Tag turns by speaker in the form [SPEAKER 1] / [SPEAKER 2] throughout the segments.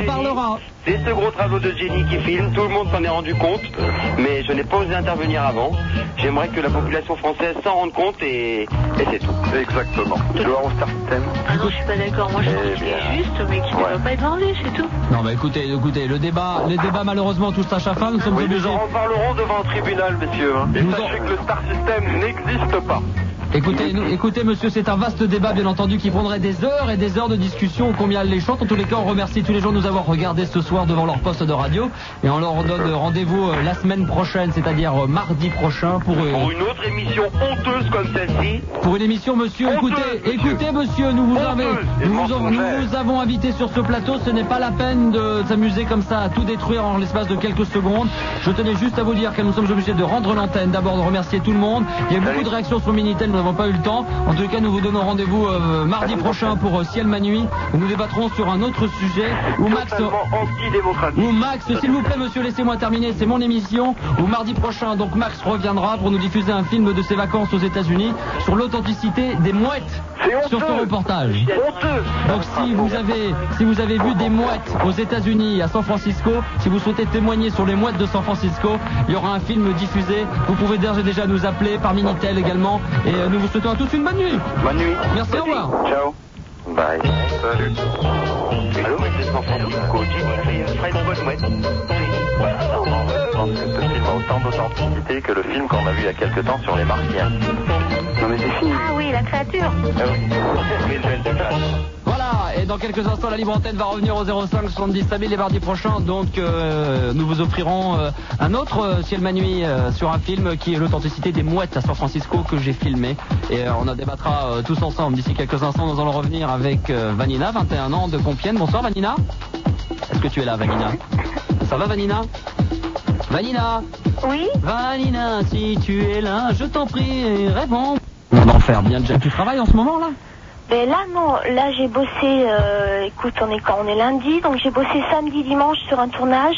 [SPEAKER 1] parlera.
[SPEAKER 2] C'est ce gros travaux de génie qui filme, tout le monde s'en est rendu compte, mais je n'ai pas osé intervenir avant. J'aimerais que la population française s'en rende compte et c'est tout.
[SPEAKER 3] Exactement. Gloire au Star System.
[SPEAKER 4] Ah non, je suis pas d'accord. Moi, je pense qu'il est juste, mais qu'il ne doit pas être vendu, c'est tout.
[SPEAKER 1] Non, bah écoutez, les débats malheureusement tous à sa fin, nous sommes obligés.
[SPEAKER 3] Nous en reparlerons devant un tribunal, messieurs. Et sachez que le Star System n'existe pas.
[SPEAKER 1] Écoutez, monsieur, c'est un vaste débat, bien entendu, qui prendrait des heures et des heures de discussion, combien elle les chante. En tous les cas, on remercie tous les gens de nous avoir regardés ce soir devant leur poste de radio. Et on leur donne rendez-vous la semaine prochaine, c'est-à-dire mardi prochain, pour
[SPEAKER 2] une autre émission honteuse comme celle-ci.
[SPEAKER 1] Pour une émission, monsieur, écoutez, monsieur, nous vous avons invité sur ce plateau. Ce n'est pas la peine de s'amuser comme ça à tout détruire en l'espace de quelques secondes. Je tenais juste à vous dire que nous sommes obligés de rendre l'antenne. D'abord, de remercier tout le monde. Il y a eu beaucoup de réactions sur Minitel. Nous n'avons pas eu le temps. En tout cas, nous vous donnons rendez-vous mardi prochain pour Ciel ma nuit. Nous débattrons sur un autre sujet où Max, s'il vous plaît, monsieur, laissez-moi terminer. C'est mon émission. Où mardi prochain, donc Max reviendra pour nous diffuser un film de ses vacances aux États-Unis sur l'authenticité des mouettes sur son reportage. Donc si vous avez vu des mouettes aux États-Unis, à San Francisco, si vous souhaitez témoigner sur les mouettes de San Francisco, il y aura un film diffusé. Vous pouvez déjà nous appeler par Minitel également. Et nous vous souhaitons à tous une bonne nuit.
[SPEAKER 3] Bonne nuit.
[SPEAKER 1] Merci, au revoir.
[SPEAKER 3] Ciao. Bye. Salut.
[SPEAKER 2] Allô, c'est San Francisco. Jimmy fait une bonne mouette.
[SPEAKER 3] Je pense que ce film a autant d'authenticité que le film qu'on a vu il y a quelques temps sur les Martiens. Non mais c'est fini.
[SPEAKER 4] Ah oui, la créature.
[SPEAKER 1] Voilà, et dans quelques instants, la libre antenne va revenir au 05 70 5000 les mardis prochains. Donc, nous vous offrirons un autre Ciel ma nuit sur un film qui est l'authenticité des mouettes à San Francisco que j'ai filmé. Et on en débattra tous ensemble. D'ici quelques instants, nous allons revenir avec Vanina, 21 ans, de Compiègne. Bonsoir, Vanina. Est-ce que tu es là, Vanina? Ça va, Vanina? Vanina?
[SPEAKER 4] Oui?
[SPEAKER 1] Vanina, si tu es là, je t'en prie, réponds. On en faire bien déjà. Tu travailles en ce moment, là?
[SPEAKER 4] Ben là, non. Là, j'ai bossé, écoute, on est lundi, donc j'ai bossé samedi, dimanche sur un tournage.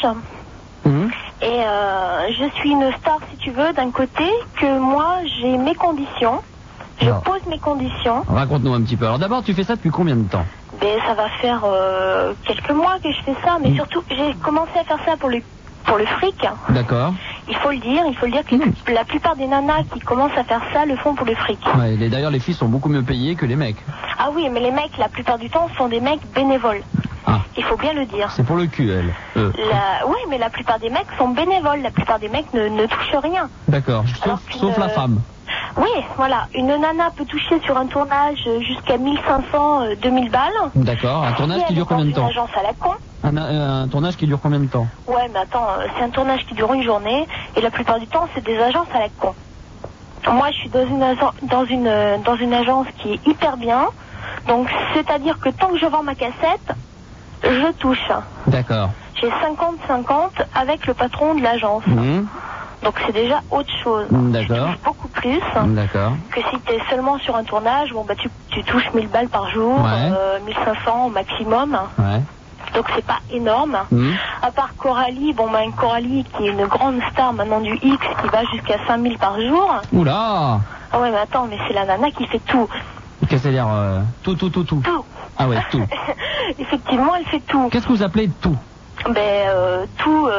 [SPEAKER 4] Et je suis une star, si tu veux, d'un côté, que moi, j'ai mes conditions. Je pose mes conditions.
[SPEAKER 1] Raconte-nous un petit peu. Alors d'abord, tu fais ça depuis combien de temps?
[SPEAKER 4] Ben, ça va faire quelques mois que je fais ça, mais surtout, j'ai commencé à faire ça pour le fric.
[SPEAKER 1] D'accord.
[SPEAKER 4] Il faut le dire que la plupart des nanas qui commencent à faire ça le font pour le fric.
[SPEAKER 1] Ouais, d'ailleurs, les filles sont beaucoup mieux payées que les mecs.
[SPEAKER 4] Ah oui, mais les mecs, la plupart du temps, sont des mecs bénévoles.
[SPEAKER 1] Ah.
[SPEAKER 4] Il faut bien le dire.
[SPEAKER 1] C'est pour le cul, elle.
[SPEAKER 4] Oui, mais la plupart des mecs sont bénévoles. La plupart des mecs ne touchent rien.
[SPEAKER 1] D'accord, sauf la femme.
[SPEAKER 4] Oui, voilà. Une nana peut toucher sur un tournage jusqu'à 1500, 2000 balles.
[SPEAKER 1] D'accord, un tournage qui dure combien de temps?
[SPEAKER 4] Une agence à la con.
[SPEAKER 1] Un tournage qui dure combien de temps?
[SPEAKER 4] Ouais, mais attends, c'est un tournage qui dure une journée et la plupart du temps, c'est des agences à la con. Moi, je suis dans une agence qui est hyper bien. Donc, c'est-à-dire que tant que je vends ma cassette, je touche.
[SPEAKER 1] D'accord.
[SPEAKER 4] J'ai 50-50 avec le patron de l'agence. Donc c'est déjà autre chose.
[SPEAKER 1] D'accord.
[SPEAKER 4] Tu touches beaucoup plus.
[SPEAKER 1] D'accord.
[SPEAKER 4] Que si tu es seulement sur un tournage, bon bah tu touches 1000 balles par jour, 1500 au maximum.
[SPEAKER 1] Ouais.
[SPEAKER 4] Donc c'est pas énorme. À part Coralie, Coralie qui est une grande star maintenant du X qui va jusqu'à 5000 par jour.
[SPEAKER 1] Oula.
[SPEAKER 4] Ah ouais, mais attends, mais c'est la nana qui fait tout.
[SPEAKER 1] Qu'est-ce que c'est-à-dire tout. Tout. Ah ouais, tout.
[SPEAKER 4] Effectivement, elle fait tout.
[SPEAKER 1] Qu'est-ce que vous appelez tout?
[SPEAKER 4] Tout,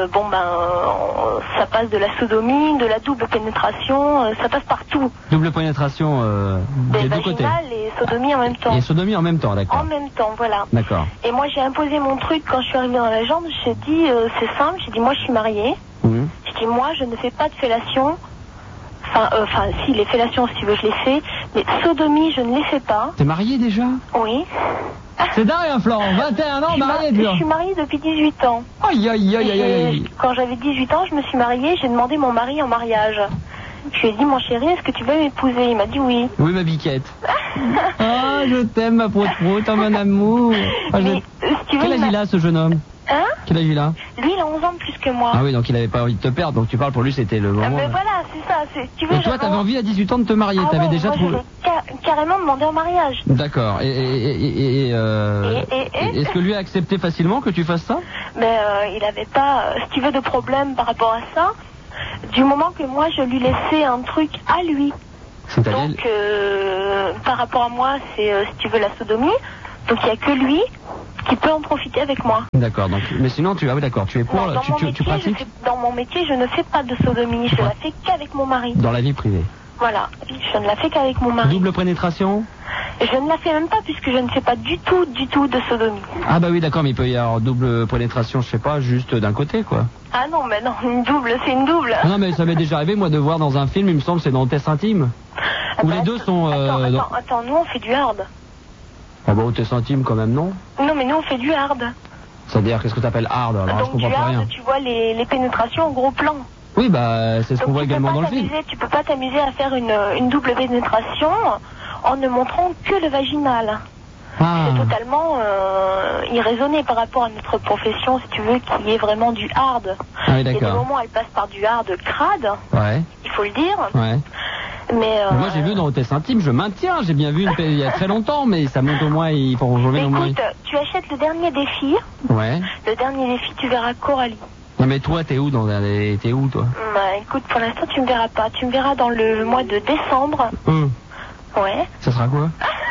[SPEAKER 4] ça passe de la sodomie, de la double pénétration, ça passe partout.
[SPEAKER 1] Double pénétration des deux côtés.
[SPEAKER 4] Et sodomie en même temps.
[SPEAKER 1] Et sodomie en même temps, d'accord.
[SPEAKER 4] En même temps, voilà.
[SPEAKER 1] D'accord.
[SPEAKER 4] Et moi, j'ai imposé mon truc quand je suis arrivée dans l'agence. J'ai dit, c'est simple, j'ai dit, moi, je suis mariée. J'ai dit, moi, je ne fais pas de fellation. Enfin, si, les fellations, si tu veux, je les fais. Mais sodomie, je ne les fais pas.
[SPEAKER 1] T'es mariée déjà?
[SPEAKER 4] Oui.
[SPEAKER 1] C'est dingue, hein, Florent, 21 ans, mariée déjà.
[SPEAKER 4] Je suis mariée depuis 18 ans.
[SPEAKER 1] Aïe.
[SPEAKER 4] Quand j'avais 18 ans, je me suis mariée, j'ai demandé mon mari en mariage. Je lui ai dit, mon chéri, est-ce que tu veux m'épouser? Il m'a dit oui.
[SPEAKER 1] Oui, ma biquette. Ah, je t'aime, ma prout-prout, mon amour. Quel âge il a, ce jeune homme?
[SPEAKER 4] Hein?
[SPEAKER 1] Quel âge il a?
[SPEAKER 4] Lui, il a 11 ans de plus que moi.
[SPEAKER 1] Ah oui, donc il avait pas envie de te perdre, donc tu parles pour lui, c'était le moment.
[SPEAKER 4] Mais voilà, c'est ça. Tu veux,
[SPEAKER 1] et toi, t'avais envie à 18 ans de te marier, t'avais déjà trouvé.
[SPEAKER 4] Carrément demandé en mariage.
[SPEAKER 1] D'accord. Est-ce que lui a accepté facilement que tu fasses ça?
[SPEAKER 4] Mais il avait pas, si tu veux, de problème par rapport à ça. Du moment que moi, je lui laissais un truc à lui. Donc, par rapport à moi, c'est, si tu veux, la sodomie. Donc, il n'y a que lui. qui peut en profiter avec moi.
[SPEAKER 1] D'accord, donc, mais sinon, tu es pour,
[SPEAKER 4] Non,
[SPEAKER 1] tu pratiques
[SPEAKER 4] dans mon métier, je ne fais pas de sodomie, je la fais qu'avec mon mari.
[SPEAKER 1] dans la vie privée.
[SPEAKER 4] Voilà, je ne la fais qu'avec mon mari.
[SPEAKER 1] Double pénétration?
[SPEAKER 4] Je ne la fais même pas puisque je ne fais pas du tout de sodomie.
[SPEAKER 1] Ah bah oui, d'accord, mais il peut y avoir double pénétration, je sais pas, juste d'un côté, quoi.
[SPEAKER 4] Ah non, mais non, une double, c'est une double.
[SPEAKER 1] Non, mais ça m'est déjà arrivé, moi, de voir dans un film, il me semble, c'est dans Test Intime. Où les deux sont...
[SPEAKER 4] Attends, nous on fait du hard.
[SPEAKER 1] Ah bah, au Test Intime, quand même, non?
[SPEAKER 4] Non, mais nous on fait du hard.
[SPEAKER 1] C'est-à-dire, qu'est-ce que t'appelles hard? Alors,
[SPEAKER 4] donc
[SPEAKER 1] je comprends
[SPEAKER 4] du
[SPEAKER 1] pas
[SPEAKER 4] hard,
[SPEAKER 1] rien.
[SPEAKER 4] tu vois les pénétrations en gros plan.
[SPEAKER 1] Oui, bah, c'est ce qu'on voit également dans le film.
[SPEAKER 4] Tu peux pas t'amuser à faire une double pénétration en ne montrant que le vaginal.
[SPEAKER 1] Ah.
[SPEAKER 4] C'est totalement irraisonné par rapport à notre profession, si tu veux, qui est vraiment du hard.
[SPEAKER 1] Ah oui,
[SPEAKER 4] Il y a des
[SPEAKER 1] d'accord.
[SPEAKER 4] moments où elle passe par du hard crade,
[SPEAKER 1] Ouais,
[SPEAKER 4] il faut le dire.
[SPEAKER 1] ouais.
[SPEAKER 4] Mais
[SPEAKER 1] Moi, j'ai vu dans Hôtesse Intime, je maintiens, j'ai bien vu il y a très longtemps, mais ça monte au moins, il faut rejoindre au moins.
[SPEAKER 4] écoute, tu achètes le dernier défi.
[SPEAKER 1] Ouais.
[SPEAKER 4] Le dernier défi, tu verras Coralie.
[SPEAKER 1] Non, mais toi, t'es où, t'es où, toi?
[SPEAKER 4] Bah écoute, pour l'instant, tu me verras pas. Tu me verras dans le mois de décembre. Ouais.
[SPEAKER 1] Ça sera quoi?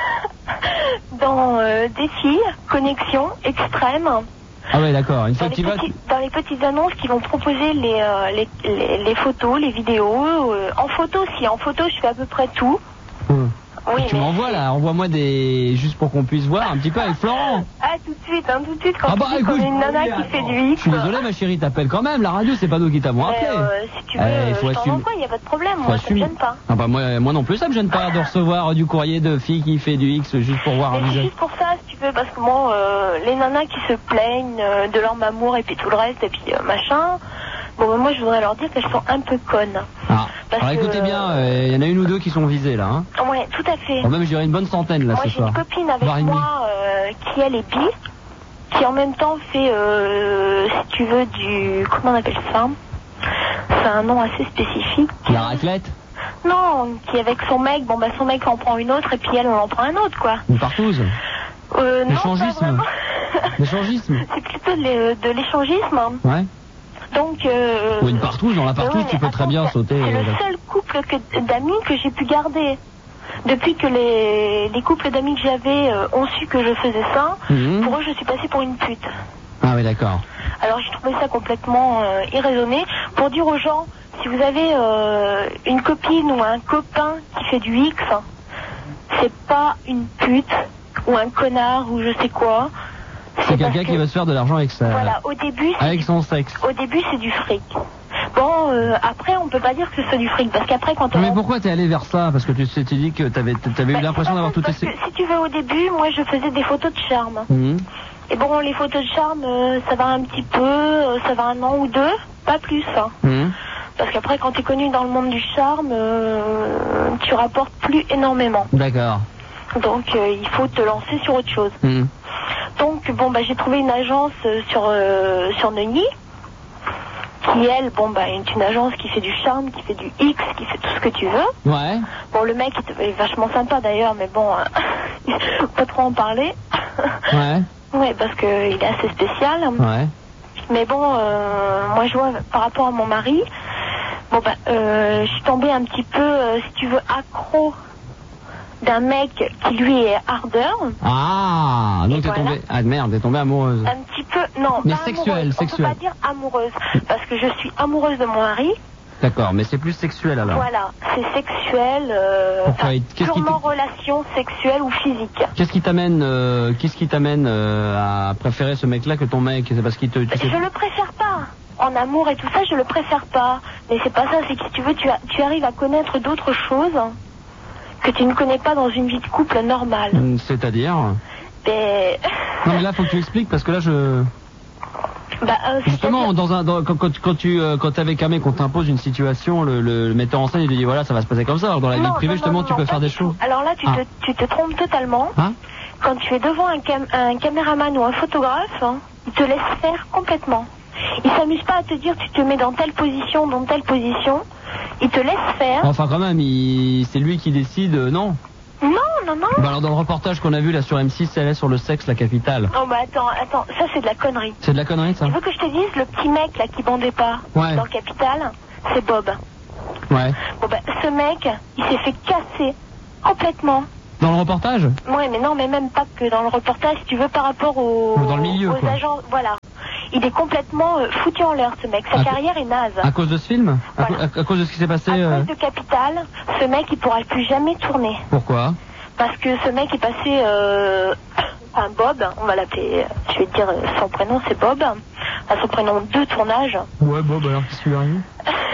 [SPEAKER 4] Dans défi, connexion, extrême.
[SPEAKER 1] Ah ouais, d'accord. Une fois que tu vas...
[SPEAKER 4] Dans les petites annonces qui vont proposer les photos, les vidéos. En photo, en photo, je fais à peu près tout. Oui,
[SPEAKER 1] tu m'envoies là, envoie-moi des... juste pour qu'on puisse voir un petit peu avec Florent.
[SPEAKER 4] Ah, tout de suite, quand
[SPEAKER 1] ah bah
[SPEAKER 4] tu dis
[SPEAKER 1] écoute,
[SPEAKER 4] qu'on est une nana qui fait du X.
[SPEAKER 1] Je suis désolé ma chérie, t'appelles quand même, la radio c'est pas nous qui t'avons appelé.
[SPEAKER 4] Si tu veux, je t'en envoie, il n'y a pas de problème, moi ça me gêne pas.
[SPEAKER 1] Ah bah moi non plus ça me gêne pas de recevoir du courrier de filles qui fait du X juste pour voir un visage.
[SPEAKER 4] C'est juste pour ça, si tu veux, parce que bon, les nanas qui se plaignent de leur mamour et puis tout le reste, et puis machin... Bon, moi, je voudrais leur dire qu'elles sont un peu connes.
[SPEAKER 1] Ah, alors écoutez bien, il y en a une ou deux qui sont visées, là. Hein.
[SPEAKER 4] Ouais, tout à fait.
[SPEAKER 1] Bon, même, je dirais une bonne centaine, là, ce soir.
[SPEAKER 4] Moi, j'ai une copine avec moi qui, elle, est bi, qui, en même temps, fait, si tu veux, du... Comment on appelle ça? C'est un nom assez spécifique.
[SPEAKER 1] La raclette?
[SPEAKER 4] Non, qui, avec son mec, bon, bah, son mec en prend une autre, et puis elle, on en prend un autre, quoi.
[SPEAKER 1] Une partouze?
[SPEAKER 4] L'échangisme.
[SPEAKER 1] L'échangisme?
[SPEAKER 4] C'est plutôt de l'échangisme.
[SPEAKER 1] Ouais.
[SPEAKER 4] Donc,
[SPEAKER 1] ou une partouze, dans la partouze, tu peux très bien sauter.
[SPEAKER 4] C'est le seul couple d'amis que j'ai pu garder. Depuis que les couples d'amis que j'avais ont su que je faisais ça, pour eux, je suis passée pour une pute.
[SPEAKER 1] Ah oui, d'accord.
[SPEAKER 4] Alors, j'ai trouvé ça complètement irraisonné. Pour dire aux gens, si vous avez une copine ou un copain qui fait du X, c'est pas une pute ou un connard ou je sais quoi.
[SPEAKER 1] C'est quelqu'un qui va se faire de l'argent avec ça.
[SPEAKER 4] Voilà, au début,
[SPEAKER 1] avec son sexe.
[SPEAKER 4] Au début, c'est du fric. Bon, après, on peut pas dire que c'est du fric, parce qu'après, quand on...
[SPEAKER 1] Mais pourquoi t'es allé vers ça? Parce que tu dis que t'avais eu l'impression d'avoir tout essayé.
[SPEAKER 4] Si tu veux, au début, moi, je faisais des photos de charme. Et bon, les photos de charme, ça va un petit peu, ça va un an ou deux, pas plus. Parce qu'après, quand t'es connu dans le monde du charme, tu rapportes plus énormément.
[SPEAKER 1] D'accord.
[SPEAKER 4] Donc, il faut te lancer sur autre chose. Donc, bon, bah, j'ai trouvé une agence sur Neuilly, qui, elle, bon, bah, est une agence qui fait du charme, qui fait du X, qui fait tout ce que tu veux.
[SPEAKER 1] Ouais.
[SPEAKER 4] Bon, le mec est vachement sympa d'ailleurs, mais bon, pas trop en parler.
[SPEAKER 1] Ouais.
[SPEAKER 4] Ouais, parce qu'il est assez spécial.
[SPEAKER 1] Ouais.
[SPEAKER 4] Mais bon, moi, je vois, par rapport à mon mari, bon, bah, je suis tombée un petit peu, si tu veux, accro d'un mec qui lui est ardeur.
[SPEAKER 1] Ah, donc t'es tombée... Ah merde, t'es tombée amoureuse.
[SPEAKER 4] Un petit peu, non,
[SPEAKER 1] mais
[SPEAKER 4] pas
[SPEAKER 1] sexuelle,
[SPEAKER 4] amoureuse.
[SPEAKER 1] sexuelle.
[SPEAKER 4] On peut pas dire amoureuse, parce que je suis amoureuse de mon mari.
[SPEAKER 1] D'accord, mais c'est plus sexuel alors.
[SPEAKER 4] Voilà, c'est sexuel, purement relation sexuelle ou physique.
[SPEAKER 1] Qu'est-ce qui t'amène à préférer ce mec-là que ton mec? C'est parce qu'il te...
[SPEAKER 4] Je le préfère pas. En amour et tout ça, je le préfère pas. Mais c'est pas ça, c'est que si tu veux, tu arrives à connaître d'autres choses que tu ne connais pas dans une vie de couple normale.
[SPEAKER 1] C'est-à-dire?
[SPEAKER 4] Mais...
[SPEAKER 1] Non mais là, faut que tu expliques, parce que là, je...
[SPEAKER 4] Bah,
[SPEAKER 1] justement, quand t'es avec un mec, on t'impose une situation, le metteur en scène, il te dit voilà, ça va se passer comme ça. Alors dans la vie privée, justement, tu peux faire des choses.
[SPEAKER 4] Alors là, tu te trompes totalement. Quand tu es devant un caméraman ou un photographe, il te laisse faire complètement. Il s'amuse pas à te dire tu te mets dans telle position, dans telle position. Il te laisse faire.
[SPEAKER 1] Enfin quand même, c'est lui qui décide, non?
[SPEAKER 4] Non.
[SPEAKER 1] Bah alors dans le reportage qu'on a vu là sur M6, elle est sur le sexe, la capitale.
[SPEAKER 4] Oh bah attends, ça c'est de la connerie.
[SPEAKER 1] C'est de la connerie ça?
[SPEAKER 4] Tu veux que je te dise, le petit mec là qui bandait pas dans Capital, c'est Bob.
[SPEAKER 1] Ouais.
[SPEAKER 4] Bon bah ce mec, il s'est fait casser complètement
[SPEAKER 1] Dans le reportage?
[SPEAKER 4] Ouais, mais non, mais même pas que dans le reportage, si tu veux, par rapport aux agents, voilà. Il est complètement foutu en l'air, ce mec. Sa carrière est naze.
[SPEAKER 1] À cause de ce film?
[SPEAKER 4] Voilà.
[SPEAKER 1] À cause de ce qui s'est passé?
[SPEAKER 4] À cause de Capital, ce mec, il pourra plus jamais tourner.
[SPEAKER 1] Pourquoi?
[SPEAKER 4] Parce que ce mec est passé... Enfin, Bob, on va l'appeler... je vais te dire son prénom, c'est Bob. Son prénom de tournage.
[SPEAKER 1] Ouais, Bob, alors qu'est-ce qui lui arrive?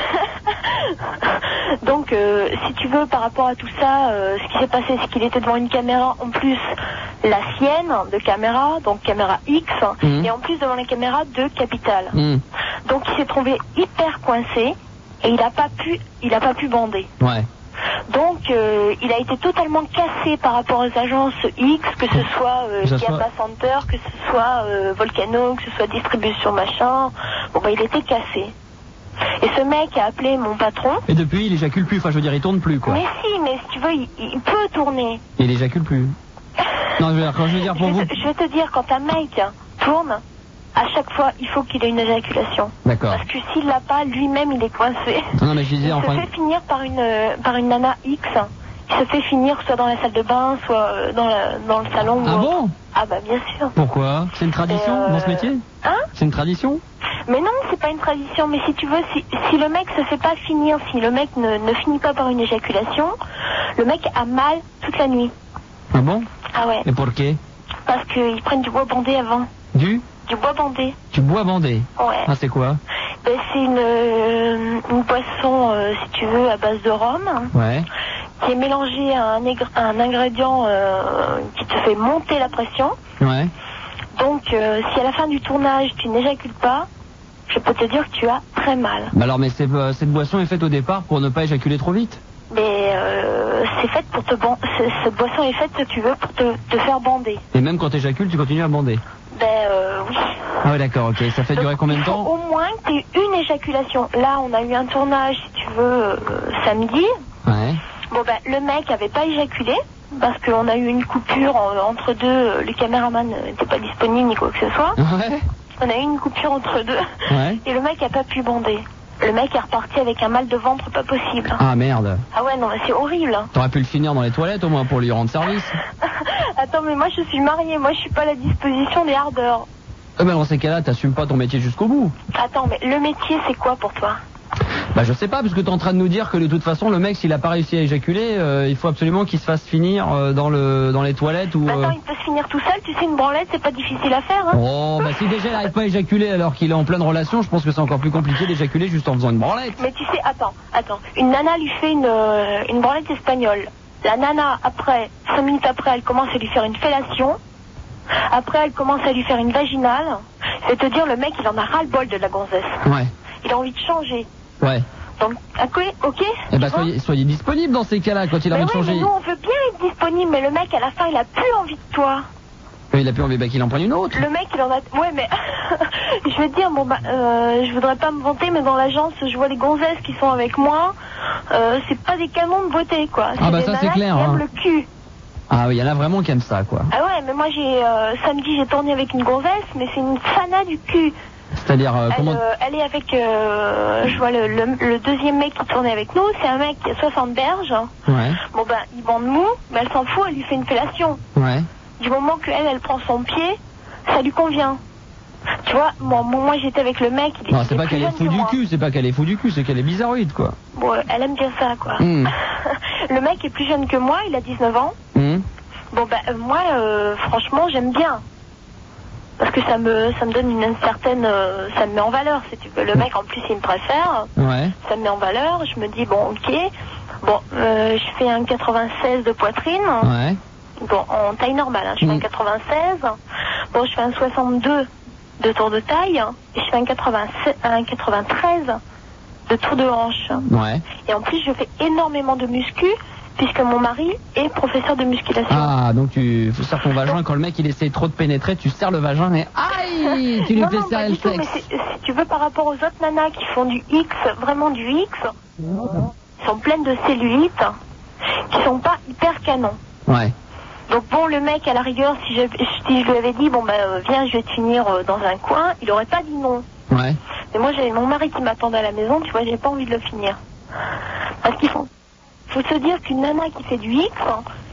[SPEAKER 4] Donc, si tu veux, par rapport à tout ça, ce qui s'est passé, c'est qu'il était devant une caméra, en plus, la sienne de caméra, donc caméra X, et en plus devant la caméra de Capital. Donc, il s'est trouvé hyper coincé, et il n'a pas pu bander.
[SPEAKER 1] Ouais.
[SPEAKER 4] Donc, il a été totalement cassé par rapport aux agences X, que ce soit Gamma Center, que ce soit Volcano, que ce soit Distribution Machin. Bon, bah, il était cassé. Et ce mec a appelé mon patron.
[SPEAKER 1] Et depuis, il éjacule plus. Enfin, je veux dire, il tourne plus, quoi.
[SPEAKER 4] Mais si tu veux, il peut tourner.
[SPEAKER 1] Et il éjacule plus. Non, je veux dire pour vous.
[SPEAKER 4] Je vais te dire, quand un mec tourne, à chaque fois, il faut qu'il ait une éjaculation.
[SPEAKER 1] D'accord.
[SPEAKER 4] Parce que s'il l'a pas, lui-même, il est coincé.
[SPEAKER 1] Non, mais je disais,
[SPEAKER 4] il se fait finir par une nana X. Il se fait finir soit dans la salle de bain, soit dans le salon.
[SPEAKER 1] Ah bon?
[SPEAKER 4] Ah bah bien sûr.
[SPEAKER 1] Pourquoi? C'est une tradition dans ce métier?
[SPEAKER 4] Hein?
[SPEAKER 1] C'est une tradition?
[SPEAKER 4] Mais non, c'est pas une tradition. Mais si tu veux, si le mec se fait pas finir, si le mec ne finit pas par une éjaculation, le mec a mal toute la nuit.
[SPEAKER 1] Ah bon?
[SPEAKER 4] Ah ouais.
[SPEAKER 1] Et pour qué?
[SPEAKER 4] Parce qu'ils prennent du bois bandé avant. Du bois bandé.
[SPEAKER 1] Du bois bandé?
[SPEAKER 4] Ouais.
[SPEAKER 1] Ah, c'est quoi?
[SPEAKER 4] Ben, c'est une boisson, si tu veux, à base de rhum.
[SPEAKER 1] Ouais.
[SPEAKER 4] Qui est mélangé à un ingrédient qui te fait monter la pression.
[SPEAKER 1] Ouais.
[SPEAKER 4] Donc, si à la fin du tournage, tu n'éjacules pas, je peux te dire que tu as très mal.
[SPEAKER 1] Bah alors, mais cette boisson est faite au départ pour ne pas éjaculer trop vite?
[SPEAKER 4] Mais c'est fait pour cette boisson est faite, si tu veux, pour te faire bander.
[SPEAKER 1] Et même quand tu éjacules, tu continues à bander?
[SPEAKER 4] Ben oui.
[SPEAKER 1] Ah ouais, d'accord, ok. Ça fait durer combien de temps?
[SPEAKER 4] Au moins que tu aies une éjaculation. Là, on a eu un tournage, si tu veux, samedi.
[SPEAKER 1] Ouais.
[SPEAKER 4] Bon ben, le mec avait pas éjaculé, parce qu'on a eu une coupure entre deux, le caméraman n'était pas disponible ni quoi que ce soit.
[SPEAKER 1] Ouais.
[SPEAKER 4] On a eu une coupure entre deux,
[SPEAKER 1] ouais.
[SPEAKER 4] Et le mec a pas pu bander. Le mec est reparti avec un mal de ventre pas possible.
[SPEAKER 1] Ah merde.
[SPEAKER 4] Ah ouais, non mais c'est horrible.
[SPEAKER 1] T'aurais pu le finir dans les toilettes au moins pour lui rendre service.
[SPEAKER 4] Attends, mais moi je suis mariée, moi je suis pas à la disposition des hardeurs.
[SPEAKER 1] Ben dans ces cas-là, t'assumes pas ton métier jusqu'au bout.
[SPEAKER 4] Attends, mais le métier c'est quoi pour toi?
[SPEAKER 1] Bah je sais pas, parce que t'es en train de nous dire que de toute façon le mec s'il a pas réussi à éjaculer, il faut absolument qu'il se fasse finir dans les toilettes ou...
[SPEAKER 4] Attends, il peut se finir tout seul, tu sais, une branlette c'est pas difficile à faire, hein.
[SPEAKER 1] Oh bah si déjà il arrive pas à éjaculer alors qu'il est en pleine relation, je pense que c'est encore plus compliqué d'éjaculer juste en faisant une branlette.
[SPEAKER 4] Mais tu sais, attends, une nana lui fait une branlette espagnole. La nana, après, 5 minutes après, elle commence à lui faire une fellation. Après, elle commence à lui faire une vaginale. Je vais te dire, le mec, il en a ras-le-bol de la gonzesse.
[SPEAKER 1] Ouais.
[SPEAKER 4] Il a envie de changer.
[SPEAKER 1] Ouais.
[SPEAKER 4] Donc, ok.
[SPEAKER 1] Eh ben, soyez disponible dans ces cas-là quand il a envie de changer.
[SPEAKER 4] Mais nous, on veut bien être disponible, mais le mec, à la fin, il a plus envie de toi.
[SPEAKER 1] Mais il a plus envie, qu'il en prenne une autre.
[SPEAKER 4] Le mec, il en a... Ouais, mais... je vais te dire, je voudrais pas me vanter, mais dans l'agence, je vois les gonzesses qui sont avec moi. C'est pas des canons de beauté, quoi.
[SPEAKER 1] Ah bah ça, c'est clair.
[SPEAKER 4] Qui aiment le cul.
[SPEAKER 1] Ah oui, il y en a vraiment qui aiment ça, quoi.
[SPEAKER 4] Ah ouais, mais moi, samedi, j'ai tourné avec une gonzesse, mais c'est une fana du cul.
[SPEAKER 1] C'est-à-dire, comment...
[SPEAKER 4] Elle est avec... je vois le deuxième mec qui tournait avec nous, c'est un mec qui a 60 berges.
[SPEAKER 1] Ouais.
[SPEAKER 4] Bon ben, il bande mou, mais elle s'en fout, elle lui fait une fellation.
[SPEAKER 1] Ouais.
[SPEAKER 4] Du moment qu'elle prend son pied, ça lui convient. Tu vois, moi j'étais avec le mec, il
[SPEAKER 1] non, c'est pas qu'elle est fou du cul, c'est pas qu'elle est fou du cul, c'est qu'elle est bizarroïde, quoi.
[SPEAKER 4] Bon, elle aime bien ça, quoi. Le mec est plus jeune que moi, il a 19 ans. Bon ben, moi, franchement, j'aime bien. Parce que ça me donne une certaine... ça me met en valeur, si tu veux. Le mec, en plus, il me préfère.
[SPEAKER 1] Ouais.
[SPEAKER 4] Ça me met en valeur. Je me dis, bon, ok. Bon, je fais un 96 de poitrine.
[SPEAKER 1] Ouais.
[SPEAKER 4] Bon, en taille normale. Hein. Je fais un 96. Bon, je fais un 62 de tour de taille. Et je fais un 93 de tour de hanche.
[SPEAKER 1] Ouais.
[SPEAKER 4] Et en plus, je fais énormément de muscu. Puisque mon mari est professeur de musculation.
[SPEAKER 1] Ah, donc tu serres ton vagin quand le mec il essaie trop de pénétrer, tu serres le vagin et aïe, tu lui fais serrer le sexe.
[SPEAKER 4] Mais si tu veux, par rapport aux autres nanas qui font du X, vraiment du X, sont pleines de cellulite, qui sont pas hyper canons.
[SPEAKER 1] Ouais.
[SPEAKER 4] Donc bon, le mec, à la rigueur, si je lui avais dit, bon ben viens, je vais te finir dans un coin, il aurait pas dit non.
[SPEAKER 1] Ouais.
[SPEAKER 4] Mais moi, j'avais mon mari qui m'attendait à la maison, tu vois, j'ai pas envie de le finir. Parce qu'ils font... Faut se dire qu'une nana qui fait du X,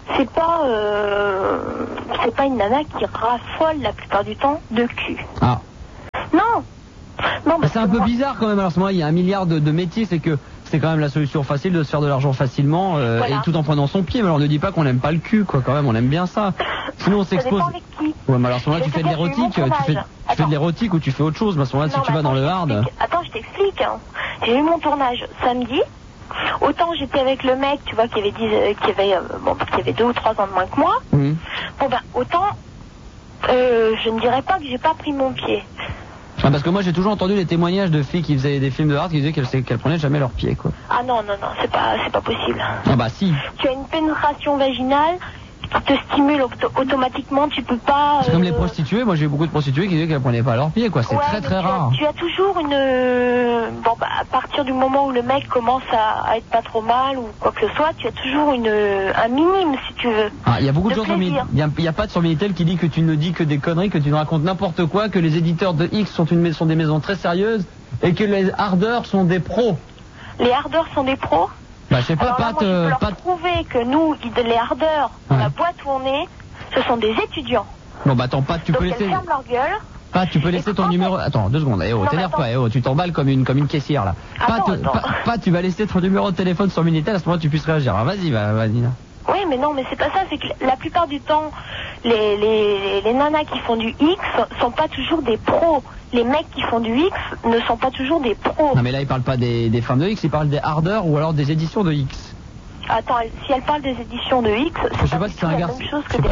[SPEAKER 4] c'est pas une nana qui raffole la plupart du temps de cul.
[SPEAKER 1] Ah.
[SPEAKER 4] Non.
[SPEAKER 1] C'est un peu bizarre quand même. Alors, à ce moment-là, il y a un milliard de métiers, c'est que c'est quand même la solution facile de se faire de l'argent facilement voilà. Et tout en prenant son pied. Mais alors, ne dis pas qu'on n'aime pas le cul, quoi. Quand même, on aime bien ça. Sinon, on s'expose.
[SPEAKER 4] Ça dépend avec qui.
[SPEAKER 1] Ouais, mais alors à ce moment-là, tu fais de l'érotique, tu fais de l'érotique ou tu fais autre chose. Mais à ce moment-là, si tu vas dans le hard.
[SPEAKER 4] Attends, je t'explique. Hein. J'ai eu mon tournage samedi. Autant j'étais avec le mec, tu vois, qui avait 2 ou 3 ans de moins que moi. Bon ben, autant, je ne dirais pas que j'ai pas pris mon pied.
[SPEAKER 1] Ah, parce que moi j'ai toujours entendu les témoignages de filles qui faisaient des films de hard qui disaient qu'elles prenaient jamais leurs pieds, quoi.
[SPEAKER 4] Ah non, c'est pas possible.
[SPEAKER 1] Ah bah si.
[SPEAKER 4] Tu as une pénétration vaginale qui te stimule automatiquement, tu peux pas...
[SPEAKER 1] C'est comme les prostituées, moi j'ai eu beaucoup de prostituées qui disaient qu'elles prenaient pas leurs pieds, quoi, c'est très rare.
[SPEAKER 4] Tu as toujours à partir du moment où le mec commence à être pas trop mal ou quoi que ce soit, tu as toujours un minime, si tu veux.
[SPEAKER 1] Ah, il y a beaucoup de gens sur Minitel, il y a pas de sur Minitel qui dit que tu ne dis que des conneries, que tu ne racontes n'importe quoi, que les éditeurs de X sont des maisons très sérieuses et que les hardeurs sont des pros.
[SPEAKER 4] Les hardeurs sont des pros?
[SPEAKER 1] Bah, je sais pas,
[SPEAKER 4] je peux leur prouver que nous, les hardeurs, dans la boîte où on est, ce sont des étudiants.
[SPEAKER 1] Bon, bah attends, Pat, tu peux laisser...
[SPEAKER 4] Elles ferment leur gueule.
[SPEAKER 1] Pat, tu peux laisser ton numéro... Attends, 2 secondes, t'énerve pas, tu t'emballes comme une caissière, là. Pat, tu vas laisser ton numéro de téléphone sur Minitel, à ce moment-là, tu puisses réagir. Alors, vas-y, là.
[SPEAKER 4] Oui, mais non, mais c'est pas ça, c'est que la plupart du temps, les nanas qui font du X sont pas toujours des pros. Les mecs qui font du X ne sont pas toujours des pros.
[SPEAKER 1] Non, mais là, il parle pas des femmes de X, il parle des hardeurs ou alors des éditions de X.
[SPEAKER 4] Attends, si elle parle des éditions de X, c'est pas la même chose que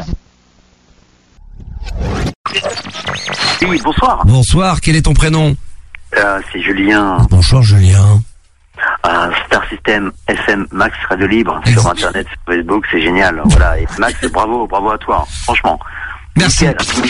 [SPEAKER 4] des...
[SPEAKER 5] Oui, bonsoir.
[SPEAKER 6] Bonsoir, quel est ton prénom?
[SPEAKER 5] C'est Julien.
[SPEAKER 6] Bonjour Julien.
[SPEAKER 5] Star System FM Max Radio Libre sur Internet, sur Facebook, c'est génial. Voilà, et Max, bravo à toi, franchement.
[SPEAKER 6] Merci.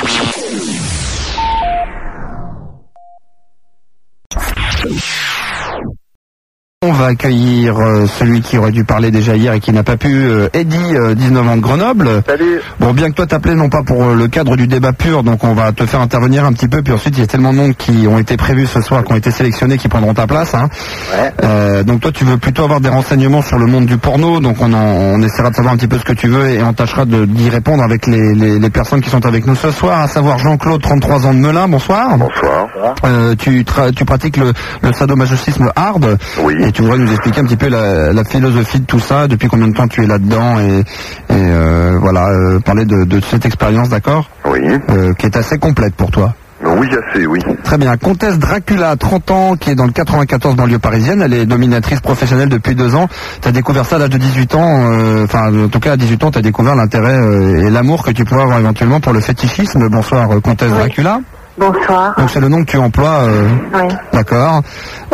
[SPEAKER 6] On va accueillir celui qui aurait dû parler déjà hier et qui n'a pas pu, Eddy, 19 ans de Grenoble.
[SPEAKER 7] Salut.
[SPEAKER 6] Bon, bien que toi t'appelais non pas pour le cadre du débat pur, donc on va te faire intervenir un petit peu, puis ensuite il y a tellement de monde qui ont été prévus ce soir, qui ont été sélectionnés, qui prendront ta place. Hein.
[SPEAKER 7] Ouais.
[SPEAKER 6] Donc toi tu veux plutôt avoir des renseignements sur le monde du porno, donc on essaiera de savoir un petit peu ce que tu veux et on tâchera d'y répondre avec les personnes qui sont avec nous ce soir, à savoir Jean-Claude, 33 ans de Melun, bonsoir.
[SPEAKER 7] Bonsoir.
[SPEAKER 6] Tu pratiques le sadomasochisme hard.
[SPEAKER 7] Oui.
[SPEAKER 6] Et tu voudrais nous expliquer un petit peu la philosophie de tout ça, depuis combien de temps tu es là-dedans et voilà, parler de cette expérience, d'accord?
[SPEAKER 7] Oui.
[SPEAKER 6] Qui est assez complète pour toi.
[SPEAKER 7] Oui, assez, oui.
[SPEAKER 6] Très bien. Comtesse Dracula, 30 ans, qui est dans le 94 banlieue parisienne. Elle est dominatrice professionnelle depuis 2 ans. Tu as découvert ça à l'âge de 18 ans. En tout cas, à 18 ans, tu as découvert l'intérêt et l'amour que tu pourrais avoir éventuellement pour le fétichisme. Bonsoir, Comtesse Dracula.
[SPEAKER 8] Bonsoir.
[SPEAKER 6] Donc c'est le nom que tu emploies.
[SPEAKER 8] Oui.
[SPEAKER 6] D'accord.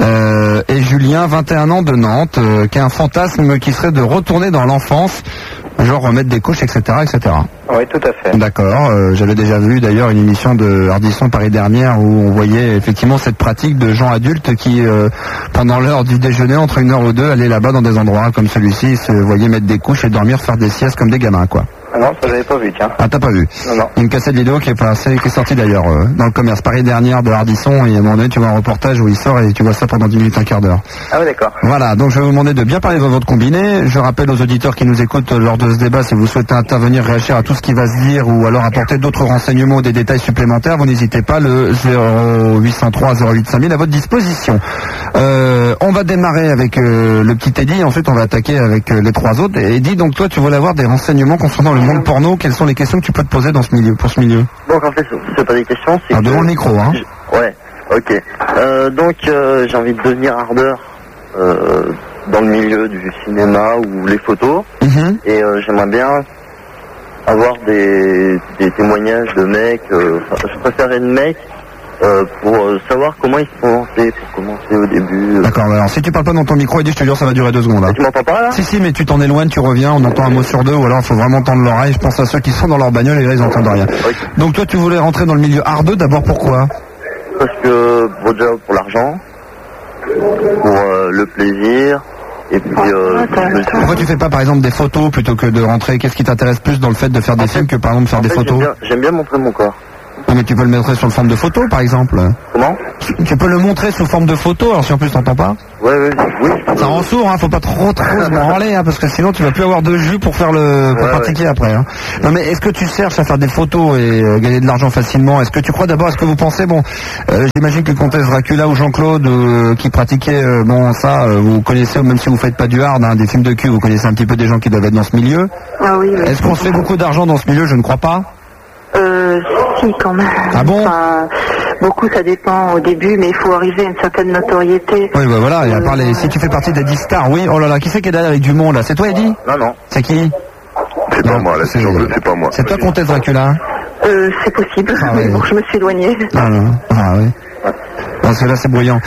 [SPEAKER 6] Et Julien, 21 ans de Nantes, qui a un fantasme qui serait de retourner dans l'enfance, genre remettre des couches, etc., etc.
[SPEAKER 7] Oui, tout à fait.
[SPEAKER 6] D'accord. J'avais déjà vu d'ailleurs une émission de Ardisson Paris dernière où on voyait effectivement cette pratique de gens adultes qui, pendant l'heure du déjeuner, entre 1 heure ou 2, allaient là-bas dans des endroits comme celui-ci, se voyaient mettre des couches et dormir, faire des siestes comme des gamins, quoi.
[SPEAKER 7] Ah non, ça j'avais pas vu, tiens.
[SPEAKER 6] Ah, t'as pas vu?
[SPEAKER 7] Non.
[SPEAKER 6] Une cassette vidéo qui est sortie d'ailleurs dans le commerce Paris dernière de Ardisson, et à un moment donné tu vois un reportage où il sort et tu vois ça pendant 10 minutes, un quart d'heure.
[SPEAKER 7] Ah oui, d'accord.
[SPEAKER 6] Voilà, donc je vais vous demander de bien parler de votre combiné. Je rappelle aux auditeurs qui nous écoutent lors de ce débat, si vous souhaitez intervenir, réagir à tout ce qui va se dire ou alors apporter d'autres renseignements ou des détails supplémentaires, vous n'hésitez pas, le 0803 08 5000 à votre disposition. On va démarrer avec le petit Eddy, ensuite on va attaquer avec les 3 autres. Et Eddy, donc toi tu voulais avoir des renseignements concernant le monde porno, quelles sont les questions que tu peux te poser dans ce milieu, pour ce milieu?
[SPEAKER 7] Donc en fait, c'est pas des questions, c'est...
[SPEAKER 6] Alors devant le micro, hein.
[SPEAKER 7] Ouais, ok. Donc j'ai envie de devenir hardeur dans le milieu du cinéma ou les photos. Et j'aimerais bien avoir des témoignages de mecs, je préférerais de mecs pour savoir comment ils se sont lancés, pour commencer au début.
[SPEAKER 6] D'accord, alors si tu parles pas dans ton micro, Eddy, je te jure ça va durer 2 secondes. Hein.
[SPEAKER 7] Tu m'entends pas là?
[SPEAKER 6] Si, mais tu t'en éloignes, tu reviens, on entend un mot sur 2, ou alors il faut vraiment tendre l'oreille. Je pense à ceux qui sont dans leur bagnole et là ils entendent rien.
[SPEAKER 7] Okay.
[SPEAKER 6] Donc toi tu voulais rentrer dans le milieu hardeux, d'abord pourquoi?
[SPEAKER 7] Parce que, bon, déjà pour l'argent, pour le plaisir, et puis...
[SPEAKER 6] Pourquoi tu fais pas par exemple des photos plutôt que de rentrer? Qu'est-ce qui t'intéresse plus dans le fait de faire des films que par exemple faire des photos?
[SPEAKER 7] J'aime bien montrer mon corps.
[SPEAKER 6] Non, mais tu peux le montrer sous forme de photo, par exemple.
[SPEAKER 7] Comment?
[SPEAKER 6] Tu peux le montrer sous forme de photo, alors si en plus t'entends pas.
[SPEAKER 7] Oui.
[SPEAKER 6] Ça rend sourd, hein, faut pas trop se branler, hein, parce que sinon tu vas plus avoir de jus pour faire pour pratiquer après. Hein. Non, mais est-ce que tu cherches à faire des photos et gagner de l'argent facilement? Est-ce que tu crois d'abord, est-ce que vous pensez, j'imagine que Comtesse Dracula ou Jean-Claude qui pratiquait, vous connaissez, même si vous faites pas du hard, hein, des films de cul, vous connaissez un petit peu des gens qui doivent être dans ce milieu.
[SPEAKER 8] Ah oui.
[SPEAKER 6] Est-ce qu'on se fait beaucoup d'argent dans ce milieu? Je ne crois pas.
[SPEAKER 8] Si, quand même.
[SPEAKER 6] Ah bon?
[SPEAKER 8] Enfin, beaucoup, ça dépend au début, mais il faut arriver à une certaine notoriété.
[SPEAKER 6] Oui, voilà, et à part si tu fais partie des 10 stars, oui, oh là là, qui c'est qui est derrière avec du monde, là? C'est toi, Eddie?
[SPEAKER 7] Non.
[SPEAKER 6] C'est qui?
[SPEAKER 9] C'est pas moi, là, c'est pas moi.
[SPEAKER 6] C'est toi, Comtesse Dracula?
[SPEAKER 8] C'est possible, mais bon, je me suis éloignée.
[SPEAKER 6] Ah oui. Parce que là, c'est bruyant.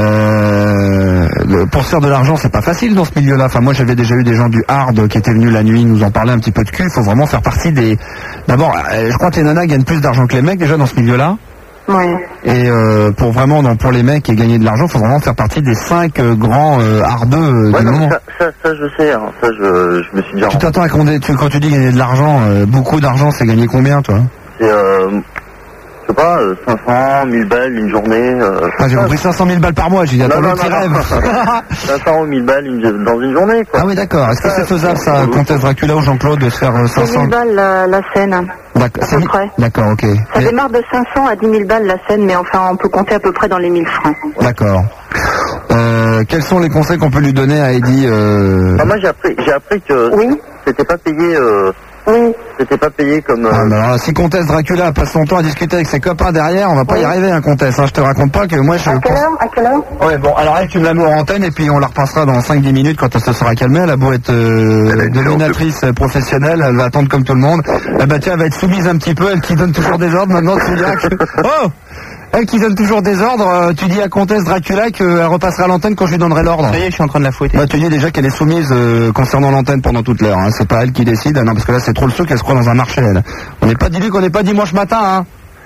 [SPEAKER 6] Pour se faire de l'argent, c'est pas facile dans ce milieu-là. Enfin, moi, j'avais déjà eu des gens du hard qui étaient venus la nuit nous en parler un petit peu de cul. Il faut vraiment faire partie des... D'abord, je crois que les nanas gagnent plus d'argent que les mecs, déjà, dans ce milieu-là.
[SPEAKER 8] Ouais.
[SPEAKER 6] Et pour les mecs et gagner de l'argent, il faut vraiment faire partie des 5 grands hardeux du moment.
[SPEAKER 7] Ça, je sais, hein. Ça, je me suis déjà...
[SPEAKER 6] Tu t'attends à quand tu dis gagner de l'argent, beaucoup d'argent, c'est gagner combien, toi?
[SPEAKER 7] C'est, je sais pas, 500, 1000 balles une journée.
[SPEAKER 6] J'ai compris 500 000 balles par mois, j'ai dit, attends, le petit rêve.
[SPEAKER 7] 500 ou 1000 balles dans une journée, quoi.
[SPEAKER 6] Ah oui, d'accord. Est-ce que c'est faisable, ça, Comtesse Dracula ou Jean-Claude, de se faire 500
[SPEAKER 8] 000 balles la scène.
[SPEAKER 6] D'accord,
[SPEAKER 8] à peu près.
[SPEAKER 6] D'accord, ok.
[SPEAKER 8] Ça démarre de 500 à 10 000 balles la scène, mais enfin, on peut compter à peu près dans les 1000 francs.
[SPEAKER 6] D'accord. Quels sont les conseils qu'on peut lui donner à Eddie
[SPEAKER 7] Moi, j'ai appris que c'était pas payé... Oui, c'était pas payé comme...
[SPEAKER 6] alors, si Comtesse Dracula passe son temps à discuter avec ses copains derrière, on va pas y arriver, hein, Comtesse. Hein. Je te raconte pas que moi je...
[SPEAKER 8] À quelle heure
[SPEAKER 6] Ouais, bon, alors elle, tu me la mets en antenne et puis on la repassera dans 5-10 minutes quand elle se sera calmée. Elle a beau être dominatrice professionnelle, elle va attendre comme tout le monde. Elle va être soumise un petit peu, elle qui donne toujours des ordres maintenant, tu diras que... Oh, elle qui donne toujours des ordres, tu dis à Comtesse Dracula qu'elle repassera à l'antenne quand je lui donnerai l'ordre.
[SPEAKER 10] Ça y est, je suis en train de la fouetter.
[SPEAKER 6] Tu dis déjà qu'elle est soumise concernant l'antenne pendant toute l'heure. Hein. C'est pas elle qui décide. Non, parce que là, c'est trop le souk, elle se croit dans un marché, elle. On n'est pas dimanche matin, hein.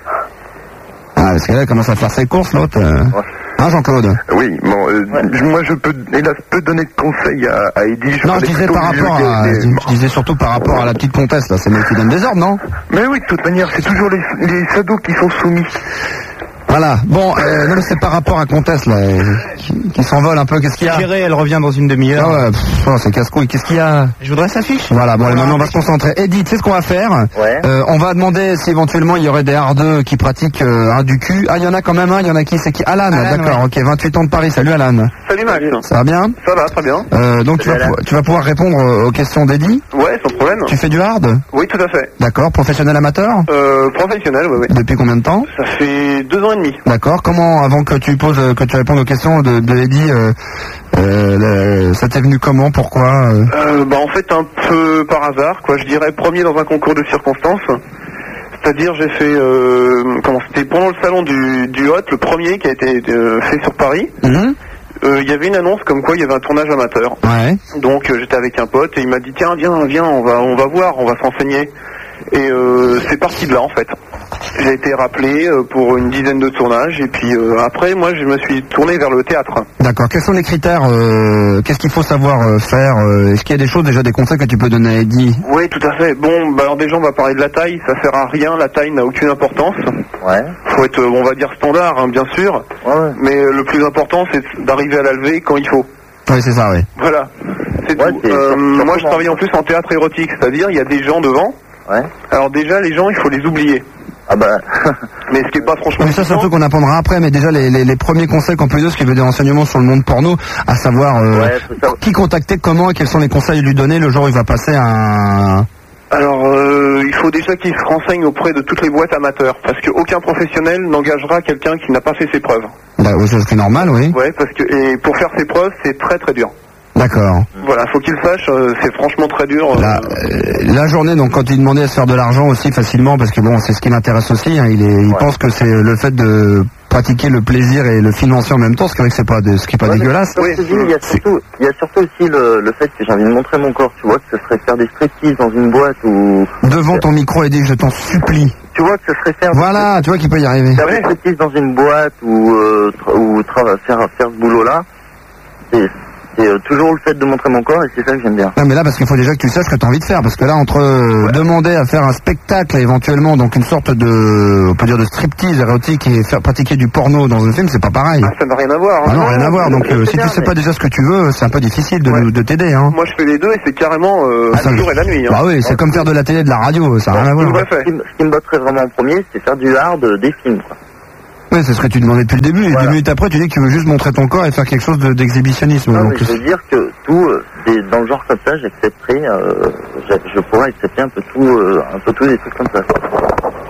[SPEAKER 6] Ah, parce qu'elle commence à faire ses courses, l'autre. Hein, Jean-Claude?
[SPEAKER 9] Oui, moi je peux, hélas, peu donner de conseils à Eddie.
[SPEAKER 6] Non, je disais je disais surtout par rapport à la petite comtesse, là. C'est elle qui donne des ordres, non?
[SPEAKER 9] Mais oui, de toute manière, c'est toujours les sados qui sont soumis.
[SPEAKER 6] Voilà, bon, non mais c'est par rapport à Comtesse là, qui s'envole un peu, qu'est-ce qu'il y a?
[SPEAKER 10] Elle revient dans une demi-heure.
[SPEAKER 6] Ah ouais, c'est casse-couille, qu'est-ce qu'il y a?
[SPEAKER 10] Je voudrais sa fiche.
[SPEAKER 6] Voilà, bon, maintenant on va se concentrer. Eddie, tu sais ce qu'on va faire?
[SPEAKER 7] Ouais.
[SPEAKER 6] On va demander si éventuellement il y aurait des hardeux qui pratiquent du cul. Ah, il y en a quand même un, il y en a qui? C'est qui? Alan, d'accord, ok, 28 ans de Paris, salut Alan.
[SPEAKER 9] Salut Max.
[SPEAKER 6] Ça va bien?
[SPEAKER 9] Ça va, très bien.
[SPEAKER 6] Donc tu vas pouvoir répondre aux questions d'Eddie?
[SPEAKER 9] Ouais, sans problème.
[SPEAKER 6] Tu fais du hard?
[SPEAKER 9] Oui, tout à fait.
[SPEAKER 6] D'accord, professionnel amateur?
[SPEAKER 9] Professionnel, oui.
[SPEAKER 6] Depuis combien de temps?
[SPEAKER 9] Ça fait 2 ans et demi.
[SPEAKER 6] D'accord, avant que tu répondes aux questions de Eddie, ça t'est venu comment, pourquoi
[SPEAKER 9] En fait, un peu par hasard, quoi. Je dirais premier dans un concours de circonstances. C'est-à-dire, j'ai fait, c'était pendant le salon du Hot, le premier qui a été fait sur Paris. Il y avait une annonce comme quoi il y avait un tournage amateur.
[SPEAKER 6] Ouais.
[SPEAKER 9] Donc j'étais avec un pote et il m'a dit tiens viens, on va voir, on va s'enseigner. Et c'est parti de là en fait. J'ai été rappelé pour une dizaine de tournages et puis après moi je me suis tourné vers le théâtre.
[SPEAKER 6] D'accord, quels sont les critères, qu'est-ce qu'il faut savoir faire Est-ce qu'il y a des choses, déjà des conseils que tu peux donner à Eddie?
[SPEAKER 9] Oui tout à fait, bon alors déjà on va parler de la taille, ça sert à rien, la taille n'a aucune importance.
[SPEAKER 7] Ouais.
[SPEAKER 9] Faut être on va dire standard hein, bien sûr,
[SPEAKER 7] ouais.
[SPEAKER 9] Mais le plus important c'est d'arriver à la lever quand il faut.
[SPEAKER 6] Oui c'est ça, oui.
[SPEAKER 9] Voilà, c'est tout. Moi je travaille en plus en théâtre érotique, c'est-à-dire il y a des gens devant.
[SPEAKER 7] Ouais.
[SPEAKER 9] Alors déjà les gens il faut les oublier.
[SPEAKER 7] Ah bah.
[SPEAKER 9] Mais ce qui est pas franchement.
[SPEAKER 6] Mais ça c'est un truc qu'on apprendra après, mais déjà les premiers conseils qu'on peut donner, ce qui veut des renseignements sur le monde porno, à savoir qui contacter, comment et quels sont les conseils à lui donner le jour où il va passer un...
[SPEAKER 9] Alors il faut déjà qu'il se renseigne auprès de toutes les boîtes amateurs, parce qu'aucun professionnel n'engagera quelqu'un qui n'a pas fait ses preuves.
[SPEAKER 6] Bah oui, c'est normal, oui.
[SPEAKER 9] Ouais, parce que et pour faire ses preuves c'est très très dur.
[SPEAKER 6] D'accord.
[SPEAKER 9] Voilà, faut qu'il sache, c'est franchement très dur.
[SPEAKER 6] La journée, donc quand il demandait à se faire de l'argent aussi facilement, parce que bon, c'est ce qui l'intéresse aussi, hein, il pense que c'est le fait de pratiquer le plaisir et le financier en même temps, ce qui est pas dégueulasse.
[SPEAKER 7] Oui, il y a surtout aussi le fait que j'ai envie de montrer mon corps, tu vois, que ce serait faire des striptease dans une boîte ou...
[SPEAKER 6] Devant ton micro, Eddie, je t'en supplie.
[SPEAKER 7] Tu vois que ce serait faire...
[SPEAKER 6] Voilà, tu vois qu'il peut y arriver.
[SPEAKER 7] Faire des striptease dans une boîte ou faire ce boulot-là, c'est toujours le fait de montrer mon corps et c'est ça que j'aime bien.
[SPEAKER 6] Non mais là parce qu'il faut déjà que tu saches ce que tu as envie de faire, parce que là entre demander à faire un spectacle éventuellement, donc une sorte de, on peut dire de striptease érotique et faire pratiquer du porno dans un film, c'est pas pareil.
[SPEAKER 9] Ça n'a rien à voir.
[SPEAKER 6] Ah non, rien à voir, donc si tu sais pas déjà ce que tu veux, c'est un peu difficile de t'aider. Hein.
[SPEAKER 9] Moi je fais les deux et c'est carrément le jour et la nuit. Hein.
[SPEAKER 6] Bah oui, c'est comme faire de la télé et de la radio, ça n'a rien à voir.
[SPEAKER 7] Ce qui me botterait vraiment en premier, c'est faire du hard des films, quoi.
[SPEAKER 6] Oui, c'est ce que tu demandais depuis le début, et 10 minutes après tu dis que tu veux juste montrer ton corps et faire quelque chose d'exhibitionnisme.
[SPEAKER 7] Non, mais je veux dire que tout, dans le genre comme ça, j'accepterais, je pourrais accepter un peu tout des trucs comme ça.
[SPEAKER 6] Alan ?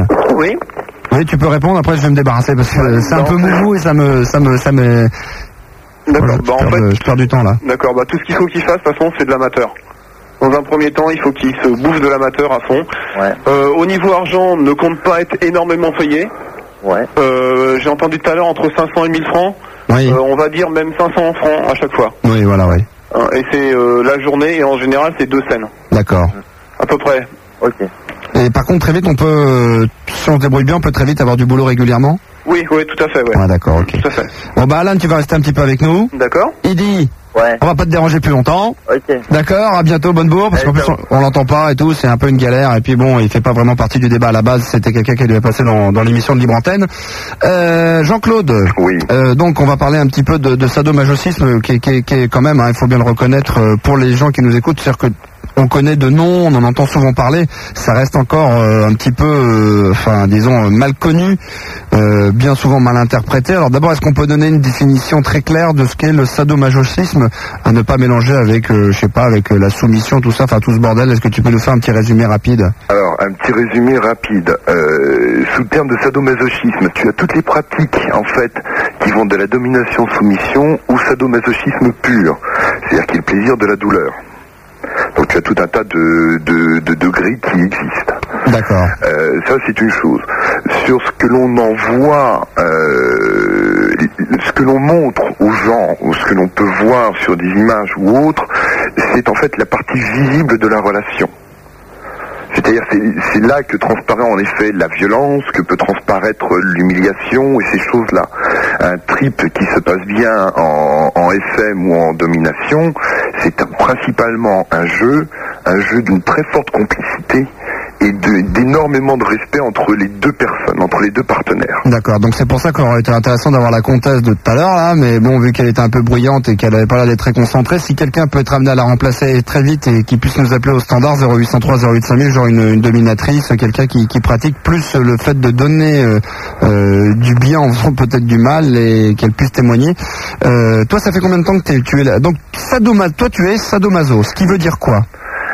[SPEAKER 9] Oui.
[SPEAKER 6] Oui, tu peux répondre, après je vais me débarrasser parce que c'est un peu mouvou et ça me...
[SPEAKER 9] D'accord,
[SPEAKER 6] voilà, je perds du temps là.
[SPEAKER 9] D'accord, tout ce qu'il faut qu'il fasse, de toute façon, c'est de l'amateur. Dans un premier temps, il faut qu'il se bouffe de l'amateur à fond.
[SPEAKER 7] Ouais.
[SPEAKER 9] Au niveau argent, ne compte pas être énormément payé.
[SPEAKER 7] Ouais.
[SPEAKER 9] J'ai entendu tout à l'heure entre 500 et 1000 francs.
[SPEAKER 6] Oui.
[SPEAKER 9] On va dire même 500 francs à chaque fois.
[SPEAKER 6] Oui, voilà, oui.
[SPEAKER 9] Et c'est la journée, et en général, c'est 2 scènes.
[SPEAKER 6] D'accord.
[SPEAKER 9] À peu près.
[SPEAKER 7] Ok.
[SPEAKER 6] Et par contre, très vite, on peut, si on se débrouille bien, on peut très vite avoir du boulot régulièrement ?
[SPEAKER 9] Oui, tout à fait, ouais.
[SPEAKER 6] Ah, d'accord, ok.
[SPEAKER 9] Tout à fait.
[SPEAKER 6] Bon, Alan, tu vas rester un petit peu avec nous.
[SPEAKER 9] D'accord.
[SPEAKER 6] Idi.
[SPEAKER 7] Ouais.
[SPEAKER 6] On va pas te déranger plus longtemps.
[SPEAKER 7] Ok.
[SPEAKER 6] D'accord, à bientôt, bonne bourre, parce qu'en plus on l'entend pas et tout, c'est un peu une galère, et puis bon, il fait pas vraiment partie du débat à la base, c'était quelqu'un qui devait passer dans l'émission de Libre Antenne. Jean-Claude.
[SPEAKER 11] Oui.
[SPEAKER 6] Donc on va parler un petit peu de sadomasochisme, qui est quand même, il faut bien le reconnaître, pour les gens qui nous écoutent, c'est-à-dire que on connaît de nom, on en entend souvent parler, ça reste encore un petit peu, disons, mal connu, bien souvent mal interprété. Alors d'abord, est-ce qu'on peut donner une définition très claire de ce qu'est le sadomasochisme, à ne pas mélanger avec, avec la soumission, tout ça, tout ce bordel. Est-ce que tu peux nous faire un petit résumé rapide ?
[SPEAKER 11] Alors, un petit résumé rapide. Sous le terme de sadomasochisme, tu as toutes les pratiques, en fait, qui vont de la domination-soumission ou sadomasochisme pur, c'est-à-dire qui est le plaisir de la douleur. Donc tu as tout un tas de degrés qui existent.
[SPEAKER 6] D'accord.
[SPEAKER 11] Ça c'est une chose. Sur ce que l'on envoie, ce que l'on montre aux gens, ou ce que l'on peut voir sur des images ou autres, c'est en fait la partie visible de la relation. C'est-à-dire c'est là que transparaît en effet la violence, que peut transparaître l'humiliation et ces choses-là. Un trip qui se passe bien en FM ou en domination, c'est principalement un jeu d'une très forte complicité et d'énormément de respect entre les deux personnes, entre les deux partenaires.
[SPEAKER 6] D'accord, donc c'est pour ça qu'il aurait été intéressant d'avoir la comtesse de tout à l'heure là, mais bon, vu qu'elle était un peu bruyante et qu'elle avait pas l'air d'être très concentrée, si quelqu'un peut être amené à la remplacer très vite et qui puisse nous appeler au standard 0803 08 5000, genre une dominatrice, quelqu'un qui pratique plus le fait de donner du bien en faisant peut-être du mal et qu'elle puisse témoigner. Toi, ça fait combien de temps que tu es là ? Donc, toi tu es sadomaso, ce qui veut dire quoi, concrètement ?